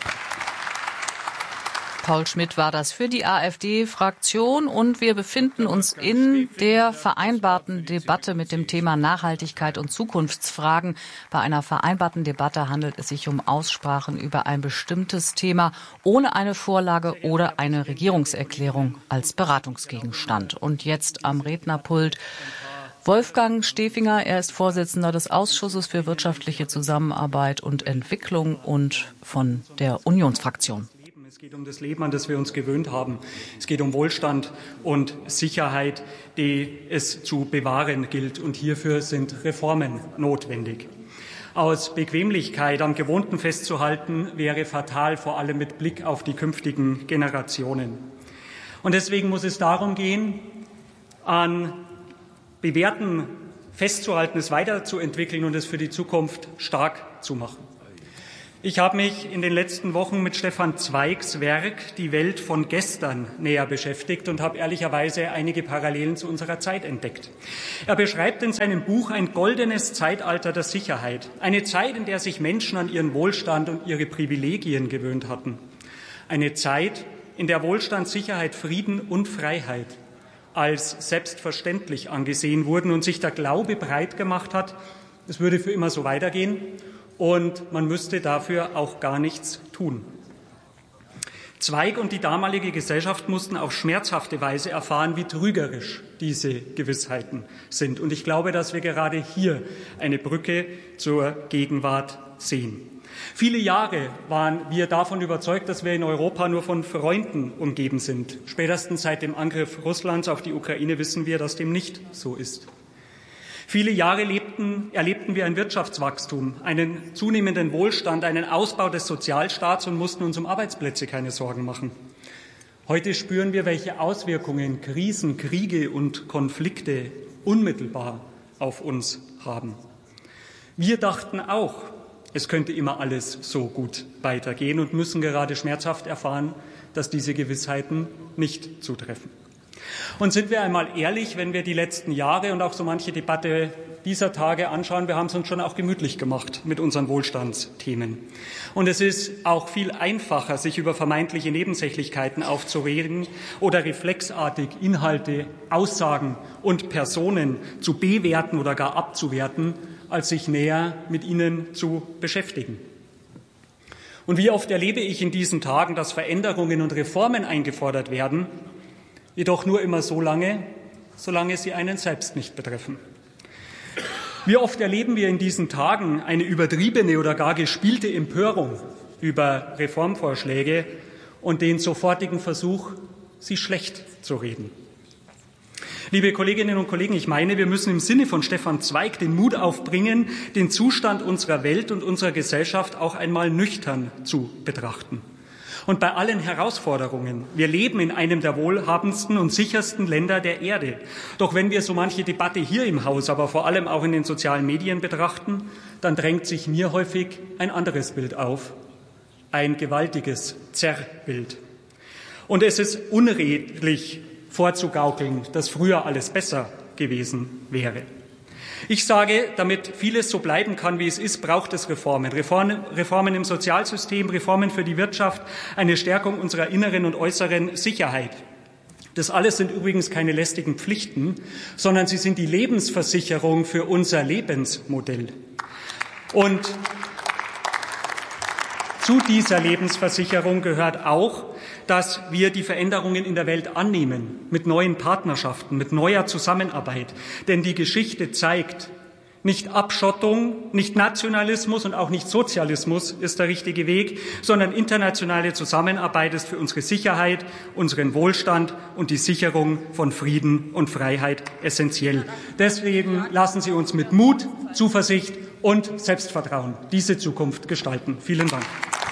Paul Schmidt war das für die AfD-Fraktion, und wir befinden uns in der vereinbarten Debatte mit dem Thema Nachhaltigkeit und Zukunftsfragen. Bei einer vereinbarten Debatte handelt es sich um Aussprachen über ein bestimmtes Thema ohne eine Vorlage oder eine Regierungserklärung als Beratungsgegenstand. Und jetzt am Rednerpult Wolfgang Stefinger. Er ist Vorsitzender des Ausschusses für wirtschaftliche Zusammenarbeit und Entwicklung und von der Unionsfraktion. Es geht um das Leben, an das wir uns gewöhnt haben. Es geht um Wohlstand und Sicherheit, die es zu bewahren gilt. Und hierfür sind Reformen notwendig. Aus Bequemlichkeit am Gewohnten festzuhalten, wäre fatal, vor allem mit Blick auf die künftigen Generationen. Und deswegen muss es darum gehen, an bewährten festzuhalten, es weiterzuentwickeln und es für die Zukunft stark zu machen. Ich habe mich in den letzten Wochen mit Stefan Zweigs Werk Die Welt von gestern näher beschäftigt und habe ehrlicherweise einige Parallelen zu unserer Zeit entdeckt. Er beschreibt in seinem Buch ein goldenes Zeitalter der Sicherheit, eine Zeit, in der sich Menschen an ihren Wohlstand und ihre Privilegien gewöhnt hatten, eine Zeit, in der Wohlstand, Sicherheit, Frieden und Freiheit als selbstverständlich angesehen wurden und sich der Glaube breit gemacht hat, es würde für immer so weitergehen und man müsste dafür auch gar nichts tun. Zweig und die damalige Gesellschaft mussten auf schmerzhafte Weise erfahren, wie trügerisch diese Gewissheiten sind. Und ich glaube, dass wir gerade hier eine Brücke zur Gegenwart sehen. Viele Jahre waren wir davon überzeugt, dass wir in Europa nur von Freunden umgeben sind. Spätestens seit dem Angriff Russlands auf die Ukraine wissen wir, dass dem nicht so ist. Viele Jahre lebten, erlebten wir ein Wirtschaftswachstum, einen zunehmenden Wohlstand, einen Ausbau des Sozialstaats und mussten uns um Arbeitsplätze keine Sorgen machen. Heute spüren wir, welche Auswirkungen Krisen, Kriege und Konflikte unmittelbar auf uns haben. Wir dachten auch, es könnte immer alles so gut weitergehen und müssen gerade schmerzhaft erfahren, dass diese Gewissheiten nicht zutreffen. Und sind wir einmal ehrlich, wenn wir die letzten Jahre und auch so manche Debatte dieser Tage anschauen, wir haben es uns schon auch gemütlich gemacht mit unseren Wohlstandsthemen. Und es ist auch viel einfacher, sich über vermeintliche Nebensächlichkeiten aufzuregen oder reflexartig Inhalte, Aussagen und Personen zu bewerten oder gar abzuwerten, als sich näher mit ihnen zu beschäftigen. Und wie oft erlebe ich in diesen Tagen, dass Veränderungen und Reformen eingefordert werden, jedoch nur immer so lange, solange sie einen selbst nicht betreffen. Wie oft erleben wir in diesen Tagen eine übertriebene oder gar gespielte Empörung über Reformvorschläge und den sofortigen Versuch, sie schlecht zu reden. Liebe Kolleginnen und Kollegen, ich meine, wir müssen im Sinne von Stefan Zweig den Mut aufbringen, den Zustand unserer Welt und unserer Gesellschaft auch einmal nüchtern zu betrachten. Und bei allen Herausforderungen, wir leben in einem der wohlhabendsten und sichersten Länder der Erde. Doch wenn wir so manche Debatte hier im Haus, aber vor allem auch in den sozialen Medien betrachten, dann drängt sich mir häufig ein anderes Bild auf, ein gewaltiges Zerrbild. Und es ist unredlich vorzugaukeln, dass früher alles besser gewesen wäre. Ich sage, damit vieles so bleiben kann, wie es ist, braucht es Reformen. Reformen, Reformen im Sozialsystem, Reformen für die Wirtschaft, eine Stärkung unserer inneren und äußeren Sicherheit. Das alles sind übrigens keine lästigen Pflichten, sondern sie sind die Lebensversicherung für unser Lebensmodell. Und zu dieser Lebensversicherung gehört auch, dass wir die Veränderungen in der Welt annehmen, mit neuen Partnerschaften, mit neuer Zusammenarbeit. Denn die Geschichte zeigt, nicht Abschottung, nicht Nationalismus und auch nicht Sozialismus ist der richtige Weg, sondern internationale Zusammenarbeit ist für unsere Sicherheit, unseren Wohlstand und die Sicherung von Frieden und Freiheit essentiell. Deswegen lassen Sie uns mit Mut, Zuversicht und Selbstvertrauen diese Zukunft gestalten. Vielen Dank.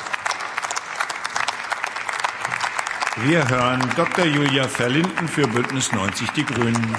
Wir hören Doktor Julia Verlinden für Bündnis neunzig Die Grünen.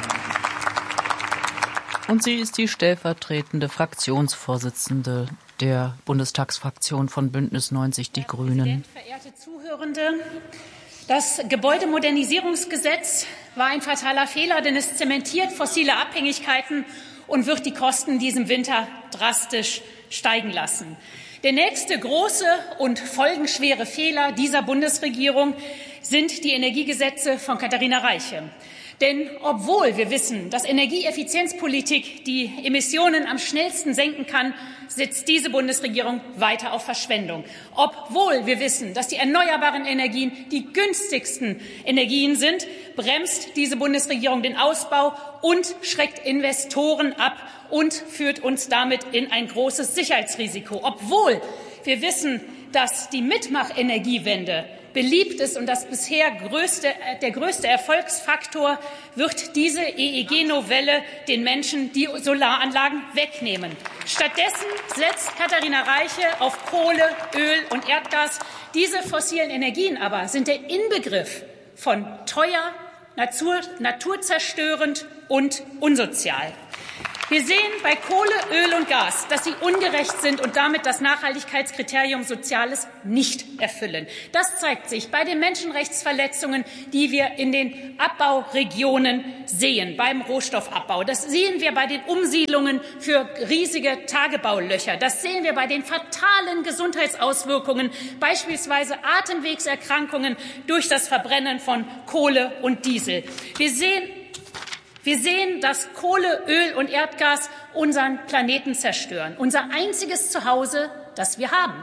Und sie ist die stellvertretende Fraktionsvorsitzende der Bundestagsfraktion von Bündnis neunzig Die Grünen. Verehrte Zuhörende, das Gebäudemodernisierungsgesetz war ein fataler Fehler, denn es zementiert fossile Abhängigkeiten und wird die Kosten in diesem Winter drastisch steigen lassen. Der nächste große und folgenschwere Fehler dieser Bundesregierung sind die Energiegesetze von Katharina Reiche. Denn obwohl wir wissen, dass Energieeffizienzpolitik die Emissionen am schnellsten senken kann, setzt diese Bundesregierung weiter auf Verschwendung. Obwohl wir wissen, dass die erneuerbaren Energien die günstigsten Energien sind, bremst diese Bundesregierung den Ausbau und schreckt Investoren ab und führt uns damit in ein großes Sicherheitsrisiko. Obwohl wir wissen, dass die Mitmachenergiewende beliebt ist und das bisher größte, der größte Erfolgsfaktor, wird diese E E G-Novelle den Menschen die Solaranlagen wegnehmen. Stattdessen setzt Katharina Reiche auf Kohle, Öl und Erdgas. Diese fossilen Energien aber sind der Inbegriff von teuer, natur, naturzerstörend und unsozial. Wir sehen bei Kohle, Öl und Gas, dass sie ungerecht sind und damit das Nachhaltigkeitskriterium Soziales nicht erfüllen. Das zeigt sich bei den Menschenrechtsverletzungen, die wir in den Abbauregionen sehen, beim Rohstoffabbau. Das sehen wir bei den Umsiedlungen für riesige Tagebaulöcher. Das sehen wir bei den fatalen Gesundheitsauswirkungen, beispielsweise Atemwegserkrankungen durch das Verbrennen von Kohle und Diesel. Wir sehen Wir sehen, dass Kohle, Öl und Erdgas unseren Planeten zerstören, unser einziges Zuhause, das wir haben.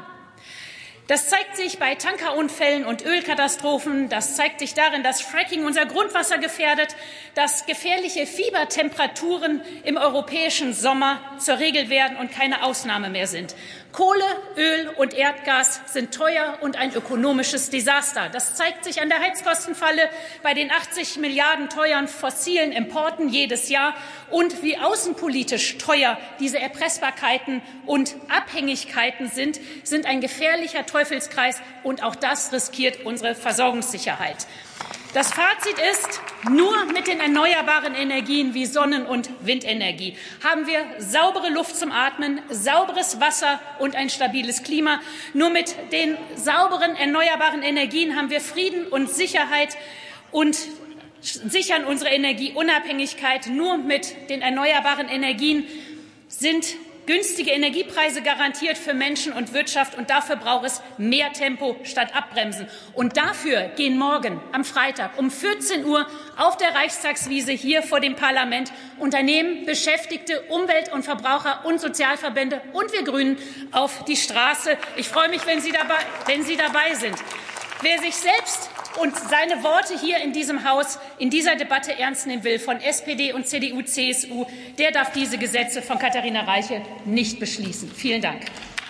Das zeigt sich bei Tankerunfällen und Ölkatastrophen. Das zeigt sich darin, dass Fracking unser Grundwasser gefährdet, dass gefährliche Fiebertemperaturen im europäischen Sommer zur Regel werden und keine Ausnahme mehr sind. Kohle, Öl und Erdgas sind teuer und ein ökonomisches Desaster. Das zeigt sich an der Heizkostenfalle, bei den achtzig Milliarden teuren fossilen Importen jedes Jahr und wie außenpolitisch teuer diese Erpressbarkeiten und Abhängigkeiten sind, sind ein gefährlicher Teufelskreis, und auch das riskiert unsere Versorgungssicherheit. Das Fazit ist, nur mit den erneuerbaren Energien wie Sonnen- und Windenergie haben wir saubere Luft zum Atmen, sauberes Wasser und ein stabiles Klima. Nur mit den sauberen erneuerbaren Energien haben wir Frieden und Sicherheit und sichern unsere Energieunabhängigkeit. Nur mit den erneuerbaren Energien sind günstige Energiepreise garantiert für Menschen und Wirtschaft, und dafür braucht es mehr Tempo statt Abbremsen. Und dafür gehen morgen am Freitag um vierzehn Uhr auf der Reichstagswiese hier vor dem Parlament Unternehmen, Beschäftigte, Umwelt- und Verbraucher und Sozialverbände und wir Grünen auf die Straße. Ich freue mich, wenn Sie dabei, wenn Sie dabei sind. Wer sich selbst und seine Worte hier in diesem Haus in dieser Debatte ernst nehmen will, von S P D und C D U, C S U, der darf diese Gesetze von Katharina Reiche nicht beschließen. Vielen Dank.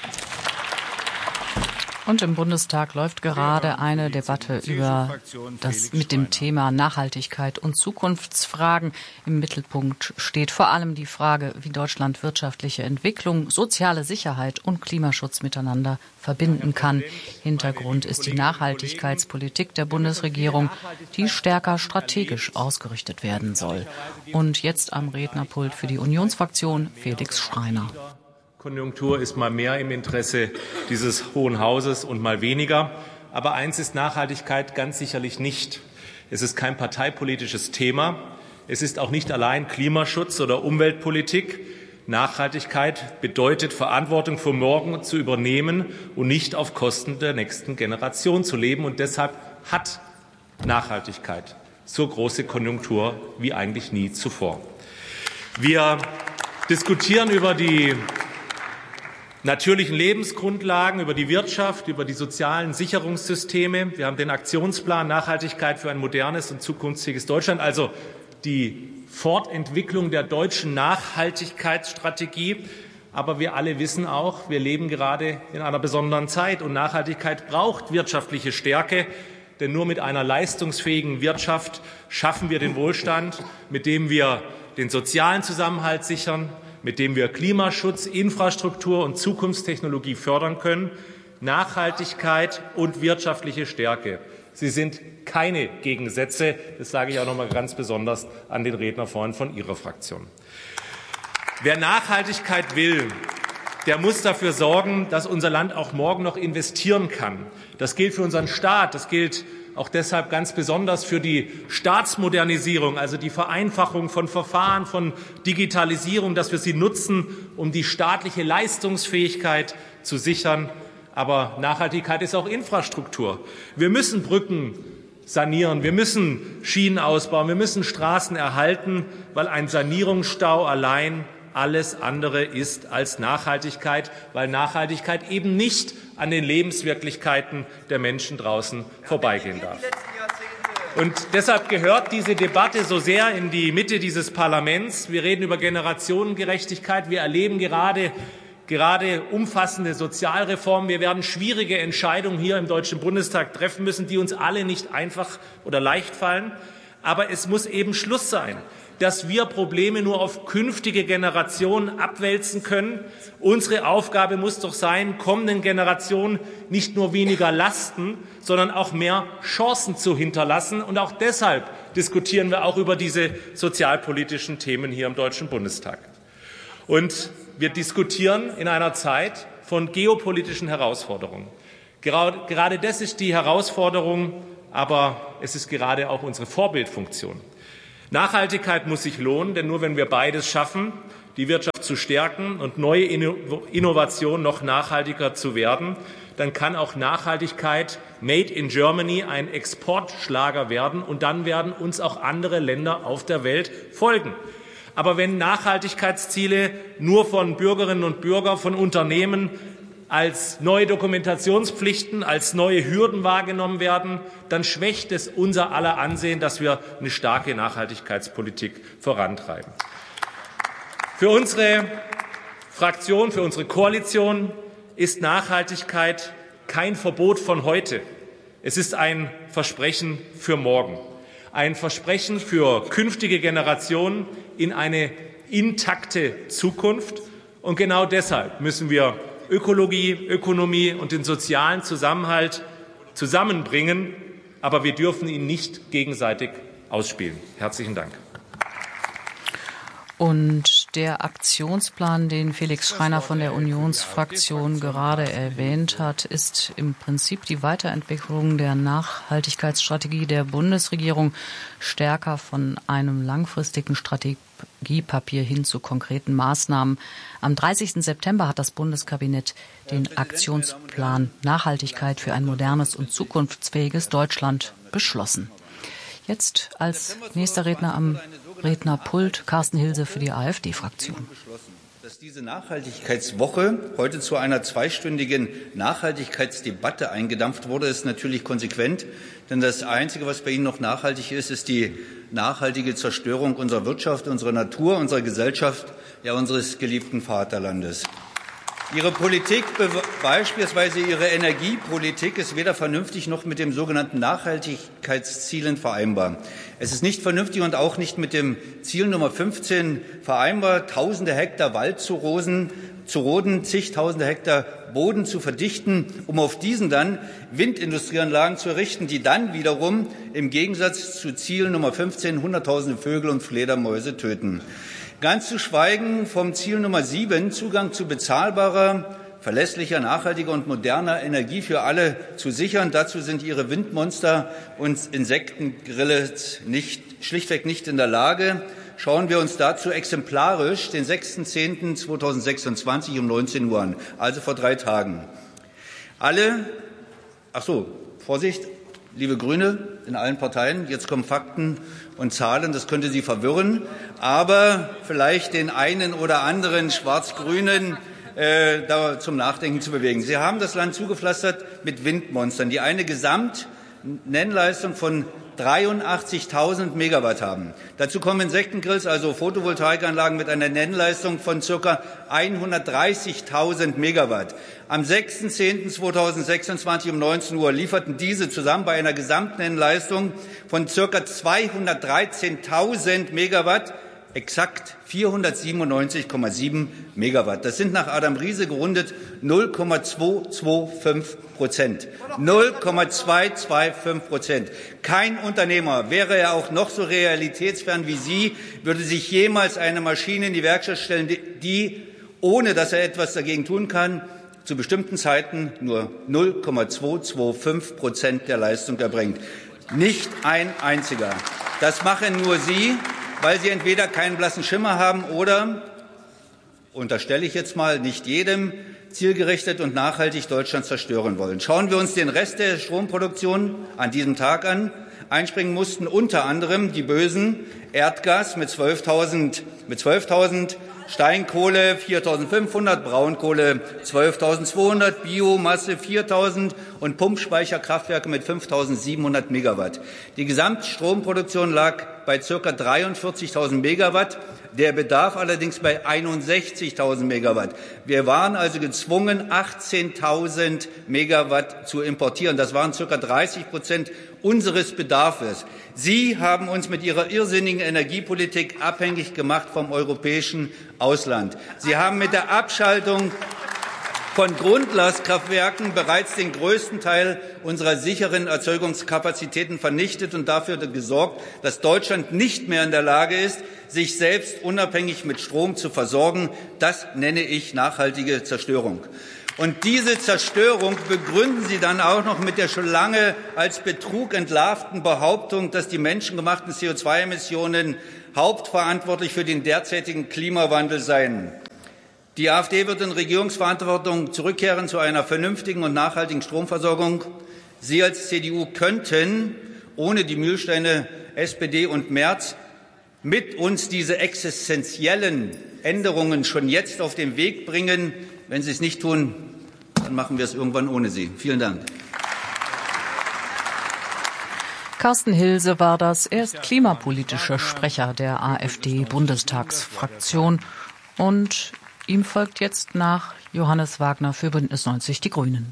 Und im Bundestag läuft gerade eine Debatte über das mit dem Thema Nachhaltigkeit und Zukunftsfragen. Im Mittelpunkt steht vor allem die Frage, wie Deutschland wirtschaftliche Entwicklung, soziale Sicherheit und Klimaschutz miteinander verbinden kann. Hintergrund ist die Nachhaltigkeitspolitik der Bundesregierung, die stärker strategisch ausgerichtet werden soll. Und jetzt am Rednerpult für die Unionsfraktion Felix Schreiner. Konjunktur ist mal mehr im Interesse dieses Hohen Hauses und mal weniger. Aber eins ist Nachhaltigkeit ganz sicherlich nicht. Es ist kein parteipolitisches Thema. Es ist auch nicht allein Klimaschutz oder Umweltpolitik. Nachhaltigkeit bedeutet, Verantwortung für morgen zu übernehmen und nicht auf Kosten der nächsten Generation zu leben. Und deshalb hat Nachhaltigkeit so große Konjunktur wie eigentlich nie zuvor. Wir diskutieren über die natürlichen Lebensgrundlagen, über die Wirtschaft, über die sozialen Sicherungssysteme. Wir haben den Aktionsplan Nachhaltigkeit für ein modernes und zukunftsfähiges Deutschland, also die Fortentwicklung der deutschen Nachhaltigkeitsstrategie. Aber wir alle wissen auch, wir leben gerade in einer besonderen Zeit, und Nachhaltigkeit braucht wirtschaftliche Stärke. Denn nur mit einer leistungsfähigen Wirtschaft schaffen wir den Wohlstand, mit dem wir den sozialen Zusammenhalt sichern, mit dem wir Klimaschutz, Infrastruktur und Zukunftstechnologie fördern können. Nachhaltigkeit und wirtschaftliche Stärke. Sie sind keine Gegensätze. Das sage ich auch noch mal ganz besonders an den Redner vorhin von Ihrer Fraktion. Wer Nachhaltigkeit will, der muss dafür sorgen, dass unser Land auch morgen noch investieren kann. Das gilt für unseren Staat. Das gilt auch deshalb ganz besonders für die Staatsmodernisierung, also die Vereinfachung von Verfahren, von Digitalisierung, dass wir sie nutzen, um die staatliche Leistungsfähigkeit zu sichern. Aber Nachhaltigkeit ist auch Infrastruktur. Wir müssen Brücken sanieren, wir müssen Schienen ausbauen, wir müssen Straßen erhalten, weil ein Sanierungsstau allein alles andere ist als Nachhaltigkeit, weil Nachhaltigkeit eben nicht an den Lebenswirklichkeiten der Menschen draußen vorbeigehen darf. Und deshalb gehört diese Debatte so sehr in die Mitte dieses Parlaments. Wir reden über Generationengerechtigkeit. Wir erleben gerade, gerade umfassende Sozialreformen. Wir werden schwierige Entscheidungen hier im Deutschen Bundestag treffen müssen, die uns alle nicht einfach oder leicht fallen. Aber es muss eben Schluss sein, dass wir Probleme nur auf künftige Generationen abwälzen können. Unsere Aufgabe muss doch sein, kommenden Generationen nicht nur weniger Lasten, sondern auch mehr Chancen zu hinterlassen. Und auch deshalb diskutieren wir auch über diese sozialpolitischen Themen hier im Deutschen Bundestag. Und wir diskutieren in einer Zeit von geopolitischen Herausforderungen. Gerade das ist die Herausforderung, aber es ist gerade auch unsere Vorbildfunktion. Nachhaltigkeit muss sich lohnen, denn nur wenn wir beides schaffen, die Wirtschaft zu stärken und neue Innovationen noch nachhaltiger zu werden, dann kann auch Nachhaltigkeit Made in Germany ein Exportschlager werden, und dann werden uns auch andere Länder auf der Welt folgen. Aber wenn Nachhaltigkeitsziele nur von Bürgerinnen und Bürgern, von Unternehmen als neue Dokumentationspflichten, als neue Hürden wahrgenommen werden, dann schwächt es unser aller Ansehen, dass wir eine starke Nachhaltigkeitspolitik vorantreiben. Für unsere Fraktion, für unsere Koalition ist Nachhaltigkeit kein Verbot von heute. Es ist ein Versprechen für morgen. Ein Versprechen für künftige Generationen in eine intakte Zukunft. Und genau deshalb müssen wir Ökologie, Ökonomie und den sozialen Zusammenhalt zusammenbringen. Aber wir dürfen ihn nicht gegenseitig ausspielen. Herzlichen Dank. Und der Aktionsplan, den Felix Schreiner von der Unionsfraktion gerade erwähnt hat, ist im Prinzip die Weiterentwicklung der Nachhaltigkeitsstrategie der Bundesregierung, stärker von einem langfristigen Strategiepapier hin zu konkreten Maßnahmen. Am dreißigsten September hat das Bundeskabinett den Aktionsplan Nachhaltigkeit für ein modernes und zukunftsfähiges Deutschland beschlossen. Jetzt als nächster Redner am Rednerpult Carsten Hilse für die AfD-Fraktion. Dass diese Nachhaltigkeitswoche heute zu einer zweistündigen Nachhaltigkeitsdebatte eingedampft wurde, ist natürlich konsequent. Denn das Einzige, was bei Ihnen noch nachhaltig ist, ist die nachhaltige Zerstörung unserer Wirtschaft, unserer Natur, unserer Gesellschaft, ja unseres geliebten Vaterlandes. Ihre Politik, beispielsweise Ihre Energiepolitik, ist weder vernünftig noch mit dem sogenannten Nachhaltigkeitszielen vereinbar. Es ist nicht vernünftig und auch nicht mit dem Ziel Nummer fünfzehn vereinbar, tausende Hektar Wald zu, rosen, zu roden, zigtausende Hektar Boden zu verdichten, um auf diesen dann Windindustrieanlagen zu errichten, die dann wiederum im Gegensatz zu Ziel Nummer fünfzehn hunderttausende Vögel und Fledermäuse töten. Ganz zu schweigen vom Ziel Nummer sieben, Zugang zu bezahlbarer, verlässlicher, nachhaltiger und moderner Energie für alle zu sichern. Dazu sind Ihre Windmonster und Insektengrille nicht, schlichtweg nicht in der Lage. Schauen wir uns dazu exemplarisch den sechsten zehnten zweitausendsechsundzwanzig um neunzehn Uhr an, also vor drei Tagen. Alle, ach so, Vorsicht, liebe Grüne in allen Parteien, jetzt kommen Fakten und Zahlen, das könnte Sie verwirren, aber vielleicht den einen oder anderen Schwarz-Grünen äh, da zum Nachdenken zu bewegen. Sie haben das Land zugepflastert mit Windmonstern, die eine Gesamtnennleistung von dreiundachtzigtausend Megawatt haben. Dazu kommen Insektengrills, also Photovoltaikanlagen mit einer Nennleistung von ca. hundertdreißigtausend Megawatt. Am sechsten zehnten zweitausendsechsundzwanzig um neunzehn Uhr lieferten diese zusammen bei einer Gesamtnennleistung von ca. zweihundertdreizehntausend Megawatt exakt vierhundertsiebenundneunzig Komma sieben Megawatt. Das sind nach Adam Riese gerundet null Komma zweihundertfünfundzwanzig Prozent. null Komma zweihunderfünfundzwanzig Prozent. Kein Unternehmer, wäre er auch noch so realitätsfern wie Sie, würde sich jemals eine Maschine in die Werkstatt stellen, die, ohne dass er etwas dagegen tun kann, zu bestimmten Zeiten nur null Komma zweihunderfünfundzwanzig Prozent der Leistung erbringt. Nicht ein einziger. Das machen nur Sie, weil Sie entweder keinen blassen Schimmer haben oder, unterstelle ich jetzt mal, nicht jedem zielgerichtet und nachhaltig Deutschland zerstören wollen. Schauen wir uns den Rest der Stromproduktion an diesem Tag an. Einspringen mussten unter anderem die Bösen: Erdgas mit zwölftausend, mit zwölftausend, Steinkohle viertausendfünfhundert, Braunkohle zwölftausendzweihundert, Biomasse viertausend und Pumpspeicherkraftwerke mit fünftausendsiebenhundert Megawatt. Die Gesamtstromproduktion lag bei ca. dreiundvierzigtausend Megawatt, der Bedarf allerdings bei einundsechzigtausend Megawatt. Wir waren also gezwungen, achtzehntausend Megawatt zu importieren. Das waren ca. dreißig Prozent unseres Bedarfs. Sie haben uns mit Ihrer irrsinnigen Energiepolitik abhängig gemacht vom europäischen Ausland. Sie haben mit der Abschaltung von Grundlastkraftwerken bereits den größten Teil unserer sicheren Erzeugungskapazitäten vernichtet und dafür gesorgt, dass Deutschland nicht mehr in der Lage ist, sich selbst unabhängig mit Strom zu versorgen. Das nenne ich nachhaltige Zerstörung. Und diese Zerstörung begründen Sie dann auch noch mit der schon lange als Betrug entlarvten Behauptung, dass die menschengemachten C O zwei Emissionen hauptverantwortlich für den derzeitigen Klimawandel seien. Die AfD wird in Regierungsverantwortung zurückkehren zu einer vernünftigen und nachhaltigen Stromversorgung. Sie als C D U könnten ohne die Mühlsteine S P D und Merz mit uns diese existenziellen Änderungen schon jetzt auf den Weg bringen. Wenn Sie es nicht tun, dann machen wir es irgendwann ohne Sie. Vielen Dank. Carsten Hilse war das. Er ist klimapolitischer Sprecher der AfD-Bundestagsfraktion. Und ihm folgt jetzt nach Johannes Wagner für Bündnis neunzig Die Grünen.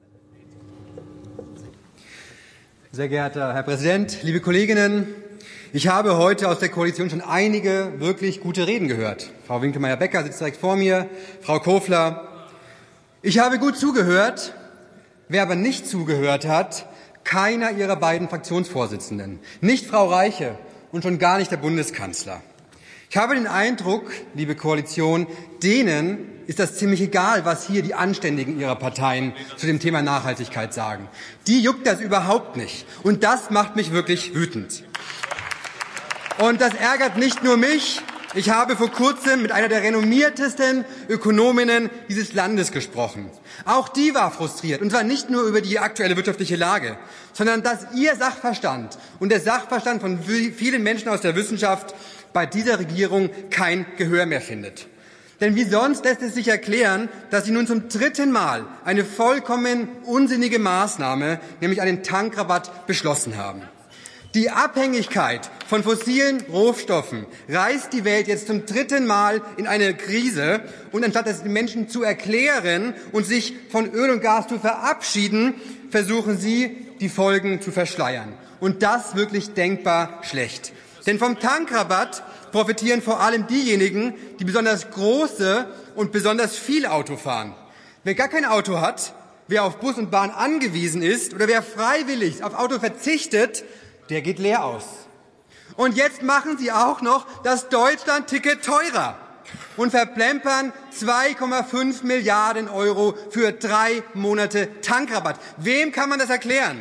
Sehr geehrter Herr Präsident, liebe Kolleginnen! Ich habe heute aus der Koalition schon einige wirklich gute Reden gehört. Frau Winkelmeier-Becker sitzt direkt vor mir, Frau Kofler. Ich habe gut zugehört. Wer aber nicht zugehört hat, keiner Ihrer beiden Fraktionsvorsitzenden. Nicht Frau Reiche und schon gar nicht der Bundeskanzler. Ich habe den Eindruck, liebe Koalition, denen ist das ziemlich egal, was hier die Anständigen ihrer Parteien zu dem Thema Nachhaltigkeit sagen. Die juckt das überhaupt nicht. Und das macht mich wirklich wütend. Und das ärgert nicht nur mich. Ich habe vor kurzem mit einer der renommiertesten Ökonominnen dieses Landes gesprochen. Auch die war frustriert, und zwar nicht nur über die aktuelle wirtschaftliche Lage, sondern dass ihr Sachverstand und der Sachverstand von vielen Menschen aus der Wissenschaft bei dieser Regierung kein Gehör mehr findet. Denn wie sonst lässt es sich erklären, dass Sie nun zum dritten Mal eine vollkommen unsinnige Maßnahme, nämlich einen Tankrabatt, beschlossen haben. Die Abhängigkeit von fossilen Rohstoffen reißt die Welt jetzt zum dritten Mal in eine Krise. Und anstatt es den Menschen zu erklären und sich von Öl und Gas zu verabschieden, versuchen Sie, die Folgen zu verschleiern. Und das wirklich denkbar schlecht. Denn vom Tankrabatt profitieren vor allem diejenigen, die besonders große und besonders viel Auto fahren. Wer gar kein Auto hat, wer auf Bus und Bahn angewiesen ist oder wer freiwillig auf Auto verzichtet, der geht leer aus. Und jetzt machen Sie auch noch das Deutschland-Ticket teurer und verplempern zwei Komma fünf Milliarden Euro für drei Monate Tankrabatt. Wem kann man das erklären?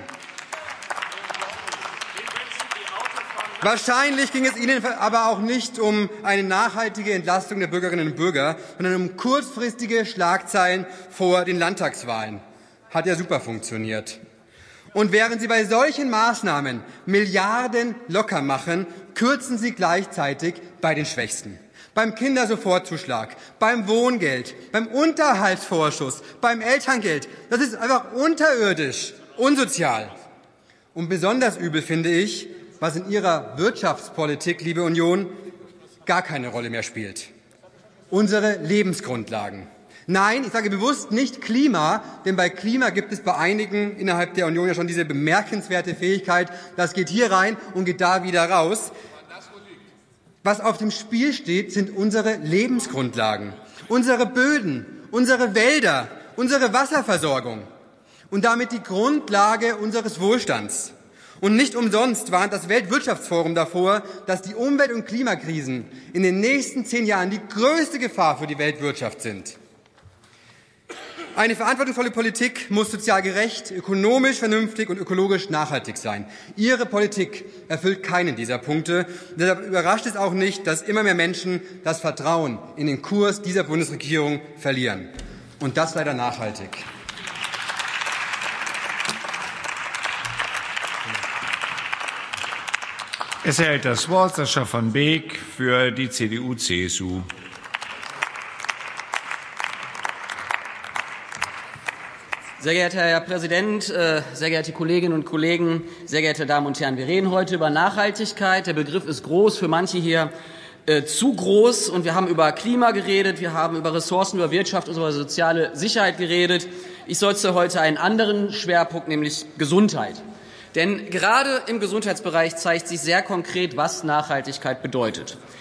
Wahrscheinlich ging es Ihnen aber auch nicht um eine nachhaltige Entlastung der Bürgerinnen und Bürger, sondern um kurzfristige Schlagzeilen vor den Landtagswahlen. Hat ja super funktioniert. Und während Sie bei solchen Maßnahmen Milliarden locker machen, kürzen Sie gleichzeitig bei den Schwächsten. Beim Kindersofortzuschlag, beim Wohngeld, beim Unterhaltsvorschuss, beim Elterngeld. Das ist einfach unterirdisch, unsozial. Und besonders übel finde ich, was in Ihrer Wirtschaftspolitik, liebe Union, gar keine Rolle mehr spielt. Unsere Lebensgrundlagen. Nein, ich sage bewusst nicht Klima, denn bei Klima gibt es bei einigen innerhalb der Union ja schon diese bemerkenswerte Fähigkeit, das geht hier rein und geht da wieder raus. Was auf dem Spiel steht, sind unsere Lebensgrundlagen, unsere Böden, unsere Wälder, unsere Wasserversorgung und damit die Grundlage unseres Wohlstands. Und nicht umsonst warnt das Weltwirtschaftsforum davor, dass die Umwelt- und Klimakrisen in den nächsten zehn Jahren die größte Gefahr für die Weltwirtschaft sind. Eine verantwortungsvolle Politik muss sozial gerecht, ökonomisch vernünftig und ökologisch nachhaltig sein. Ihre Politik erfüllt keinen dieser Punkte. Deshalb überrascht es auch nicht, dass immer mehr Menschen das Vertrauen in den Kurs dieser Bundesregierung verlieren. Und das leider nachhaltig. Es erhält das Wort Sascha von Beek für die C D U C S U. Sehr geehrter Herr Präsident, sehr geehrte Kolleginnen und Kollegen, sehr geehrte Damen und Herren! Wir reden heute über Nachhaltigkeit. Der Begriff ist groß, für manche hier äh, zu groß. Und wir haben über Klima geredet, wir haben über Ressourcen, über Wirtschaft und über soziale Sicherheit geredet. Ich sollte heute einen anderen Schwerpunkt, nämlich Gesundheit. Denn gerade im Gesundheitsbereich zeigt sich sehr konkret, was Nachhaltigkeit bedeutet.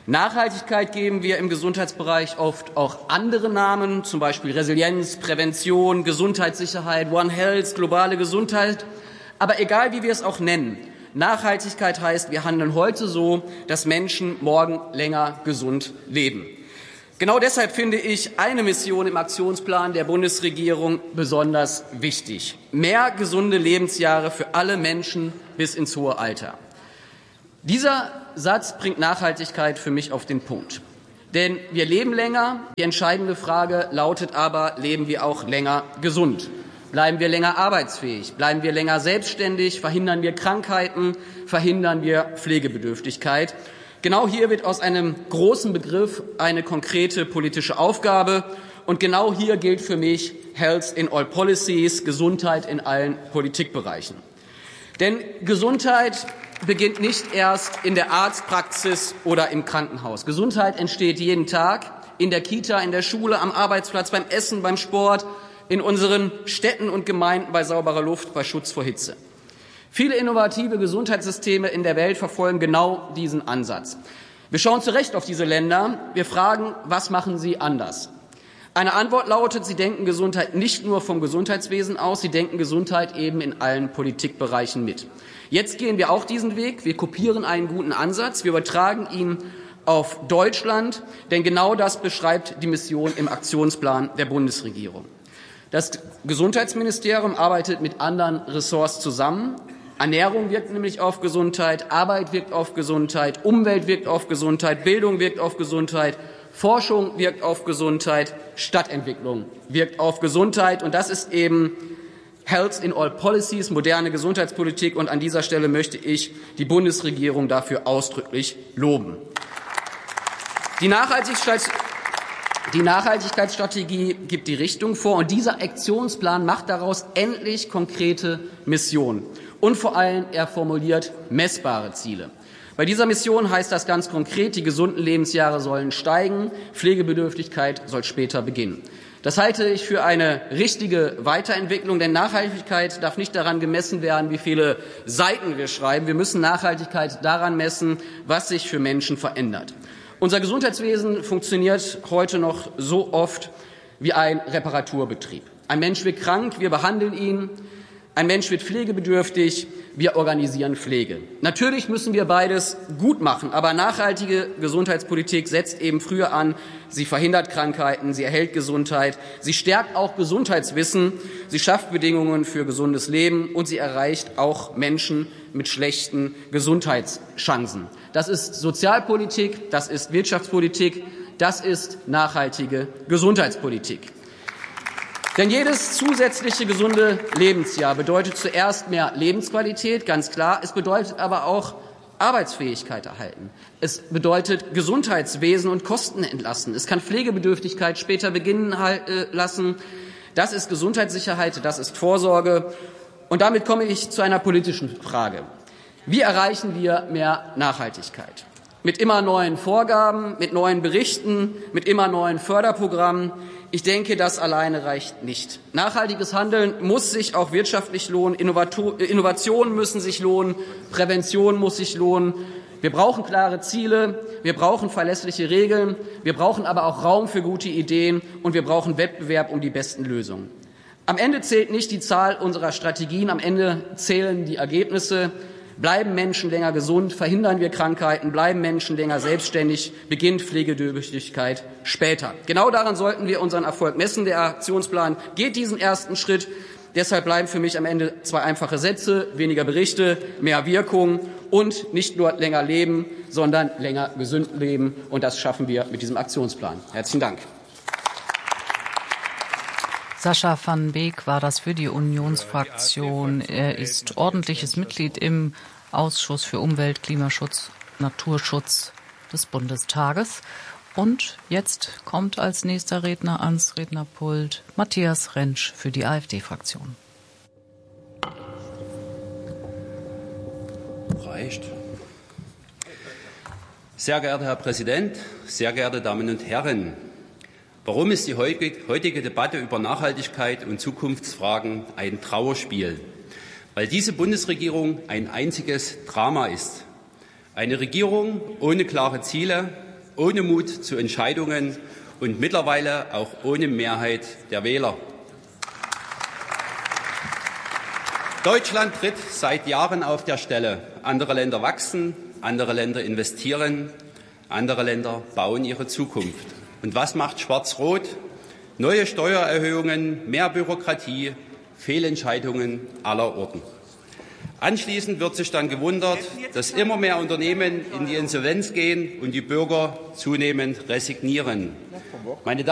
Nachhaltigkeit geben wir im Gesundheitsbereich oft auch andere Namen, zum Beispiel Resilienz, Prävention, Gesundheitssicherheit, One Health, globale Gesundheit. Aber egal, wie wir es auch nennen, Nachhaltigkeit heißt, wir handeln heute so, dass Menschen morgen länger gesund leben. Genau deshalb finde ich eine Mission im Aktionsplan der Bundesregierung besonders wichtig. Mehr gesunde Lebensjahre für alle Menschen bis ins hohe Alter. Dieser Satz bringt Nachhaltigkeit für mich auf den Punkt. Denn wir leben länger. Die entscheidende Frage lautet aber, leben wir auch länger gesund? Bleiben wir länger arbeitsfähig? Bleiben wir länger selbstständig? Verhindern wir Krankheiten? Verhindern wir Pflegebedürftigkeit? Genau hier wird aus einem großen Begriff eine konkrete politische Aufgabe. Und genau hier gilt für mich Health in all policies, Gesundheit in allen Politikbereichen. Denn Gesundheit beginnt nicht erst in der Arztpraxis oder im Krankenhaus. Gesundheit entsteht jeden Tag in der Kita, in der Schule, am Arbeitsplatz, beim Essen, beim Sport, in unseren Städten und Gemeinden, bei sauberer Luft, bei Schutz vor Hitze. Viele innovative Gesundheitssysteme in der Welt verfolgen genau diesen Ansatz. Wir schauen zu Recht auf diese Länder. Wir fragen, was machen sie anders? Eine Antwort lautet, sie denken Gesundheit nicht nur vom Gesundheitswesen aus, sie denken Gesundheit eben in allen Politikbereichen mit. Jetzt gehen wir auch diesen Weg. Wir kopieren einen guten Ansatz. Wir übertragen ihn auf Deutschland, denn genau das beschreibt die Mission im Aktionsplan der Bundesregierung. Das Gesundheitsministerium arbeitet mit anderen Ressorts zusammen. Ernährung wirkt nämlich auf Gesundheit, Arbeit wirkt auf Gesundheit, Umwelt wirkt auf Gesundheit, Bildung wirkt auf Gesundheit, Forschung wirkt auf Gesundheit, Stadtentwicklung wirkt auf Gesundheit. Und das ist eben Health in all policies, moderne Gesundheitspolitik. Und an dieser Stelle möchte ich die Bundesregierung dafür ausdrücklich loben. Die Nachhaltigkeits Die Nachhaltigkeitsstrategie gibt die Richtung vor, und dieser Aktionsplan macht daraus endlich konkrete Missionen. Und vor allem, er formuliert messbare Ziele. Bei dieser Mission heißt das ganz konkret, die gesunden Lebensjahre sollen steigen, Pflegebedürftigkeit soll später beginnen. Das halte ich für eine richtige Weiterentwicklung, denn Nachhaltigkeit darf nicht daran gemessen werden, wie viele Seiten wir schreiben. Wir müssen Nachhaltigkeit daran messen, was sich für Menschen verändert. Unser Gesundheitswesen funktioniert heute noch so oft wie ein Reparaturbetrieb. Ein Mensch wird krank, wir behandeln ihn. Ein Mensch wird pflegebedürftig, wir organisieren Pflege. Natürlich müssen wir beides gut machen, aber nachhaltige Gesundheitspolitik setzt eben früher an. Sie verhindert Krankheiten, sie erhält Gesundheit, sie stärkt auch Gesundheitswissen, sie schafft Bedingungen für gesundes Leben und sie erreicht auch Menschen mit schlechten Gesundheitschancen. Das ist Sozialpolitik, das ist Wirtschaftspolitik, das ist nachhaltige Gesundheitspolitik. Denn jedes zusätzliche gesunde Lebensjahr bedeutet zuerst mehr Lebensqualität, ganz klar. Es bedeutet aber auch Arbeitsfähigkeit erhalten. Es bedeutet Gesundheitswesen und Kosten entlasten. Es kann Pflegebedürftigkeit später beginnen lassen. Das ist Gesundheitssicherheit, das ist Vorsorge. Und damit komme ich zu einer politischen Frage. Wie erreichen wir mehr Nachhaltigkeit? Mit immer neuen Vorgaben, mit neuen Berichten, mit immer neuen Förderprogrammen. Ich denke, das alleine reicht nicht. Nachhaltiges Handeln muss sich auch wirtschaftlich lohnen, Innovationen müssen sich lohnen, Prävention muss sich lohnen. Wir brauchen klare Ziele, wir brauchen verlässliche Regeln, wir brauchen aber auch Raum für gute Ideen und wir brauchen Wettbewerb um die besten Lösungen. Am Ende zählt nicht die Zahl unserer Strategien, am Ende zählen die Ergebnisse. Bleiben Menschen länger gesund, verhindern wir Krankheiten, bleiben Menschen länger selbstständig, beginnt Pflegebedürftigkeit später. Genau daran sollten wir unseren Erfolg messen. Der Aktionsplan geht diesen ersten Schritt. Deshalb bleiben für mich am Ende zwei einfache Sätze: weniger Berichte, mehr Wirkung und nicht nur länger leben, sondern länger gesund leben. Und das schaffen wir mit diesem Aktionsplan. Herzlichen Dank. Sascha van Beek war das für die Unionsfraktion. Er ist ordentliches Mitglied im Ausschuss für Umwelt, Klimaschutz, Naturschutz des Bundestages. Und jetzt kommt als nächster Redner ans Rednerpult Matthias Rentsch für die AfD-Fraktion. Reicht. Sehr geehrter Herr Präsident, sehr geehrte Damen und Herren! Warum ist die heutige Debatte über Nachhaltigkeit und Zukunftsfragen ein Trauerspiel? Weil diese Bundesregierung ein einziges Drama ist. Eine Regierung ohne klare Ziele, ohne Mut zu Entscheidungen und mittlerweile auch ohne Mehrheit der Wähler. Deutschland tritt seit Jahren auf der Stelle. Andere Länder wachsen, andere Länder investieren, andere Länder bauen ihre Zukunft. Und was macht Schwarz-Rot? Neue Steuererhöhungen, mehr Bürokratie, Fehlentscheidungen aller Orten. Anschließend wird sich dann gewundert, dass immer mehr Unternehmen in die Insolvenz gehen und die Bürger zunehmend resignieren. Meine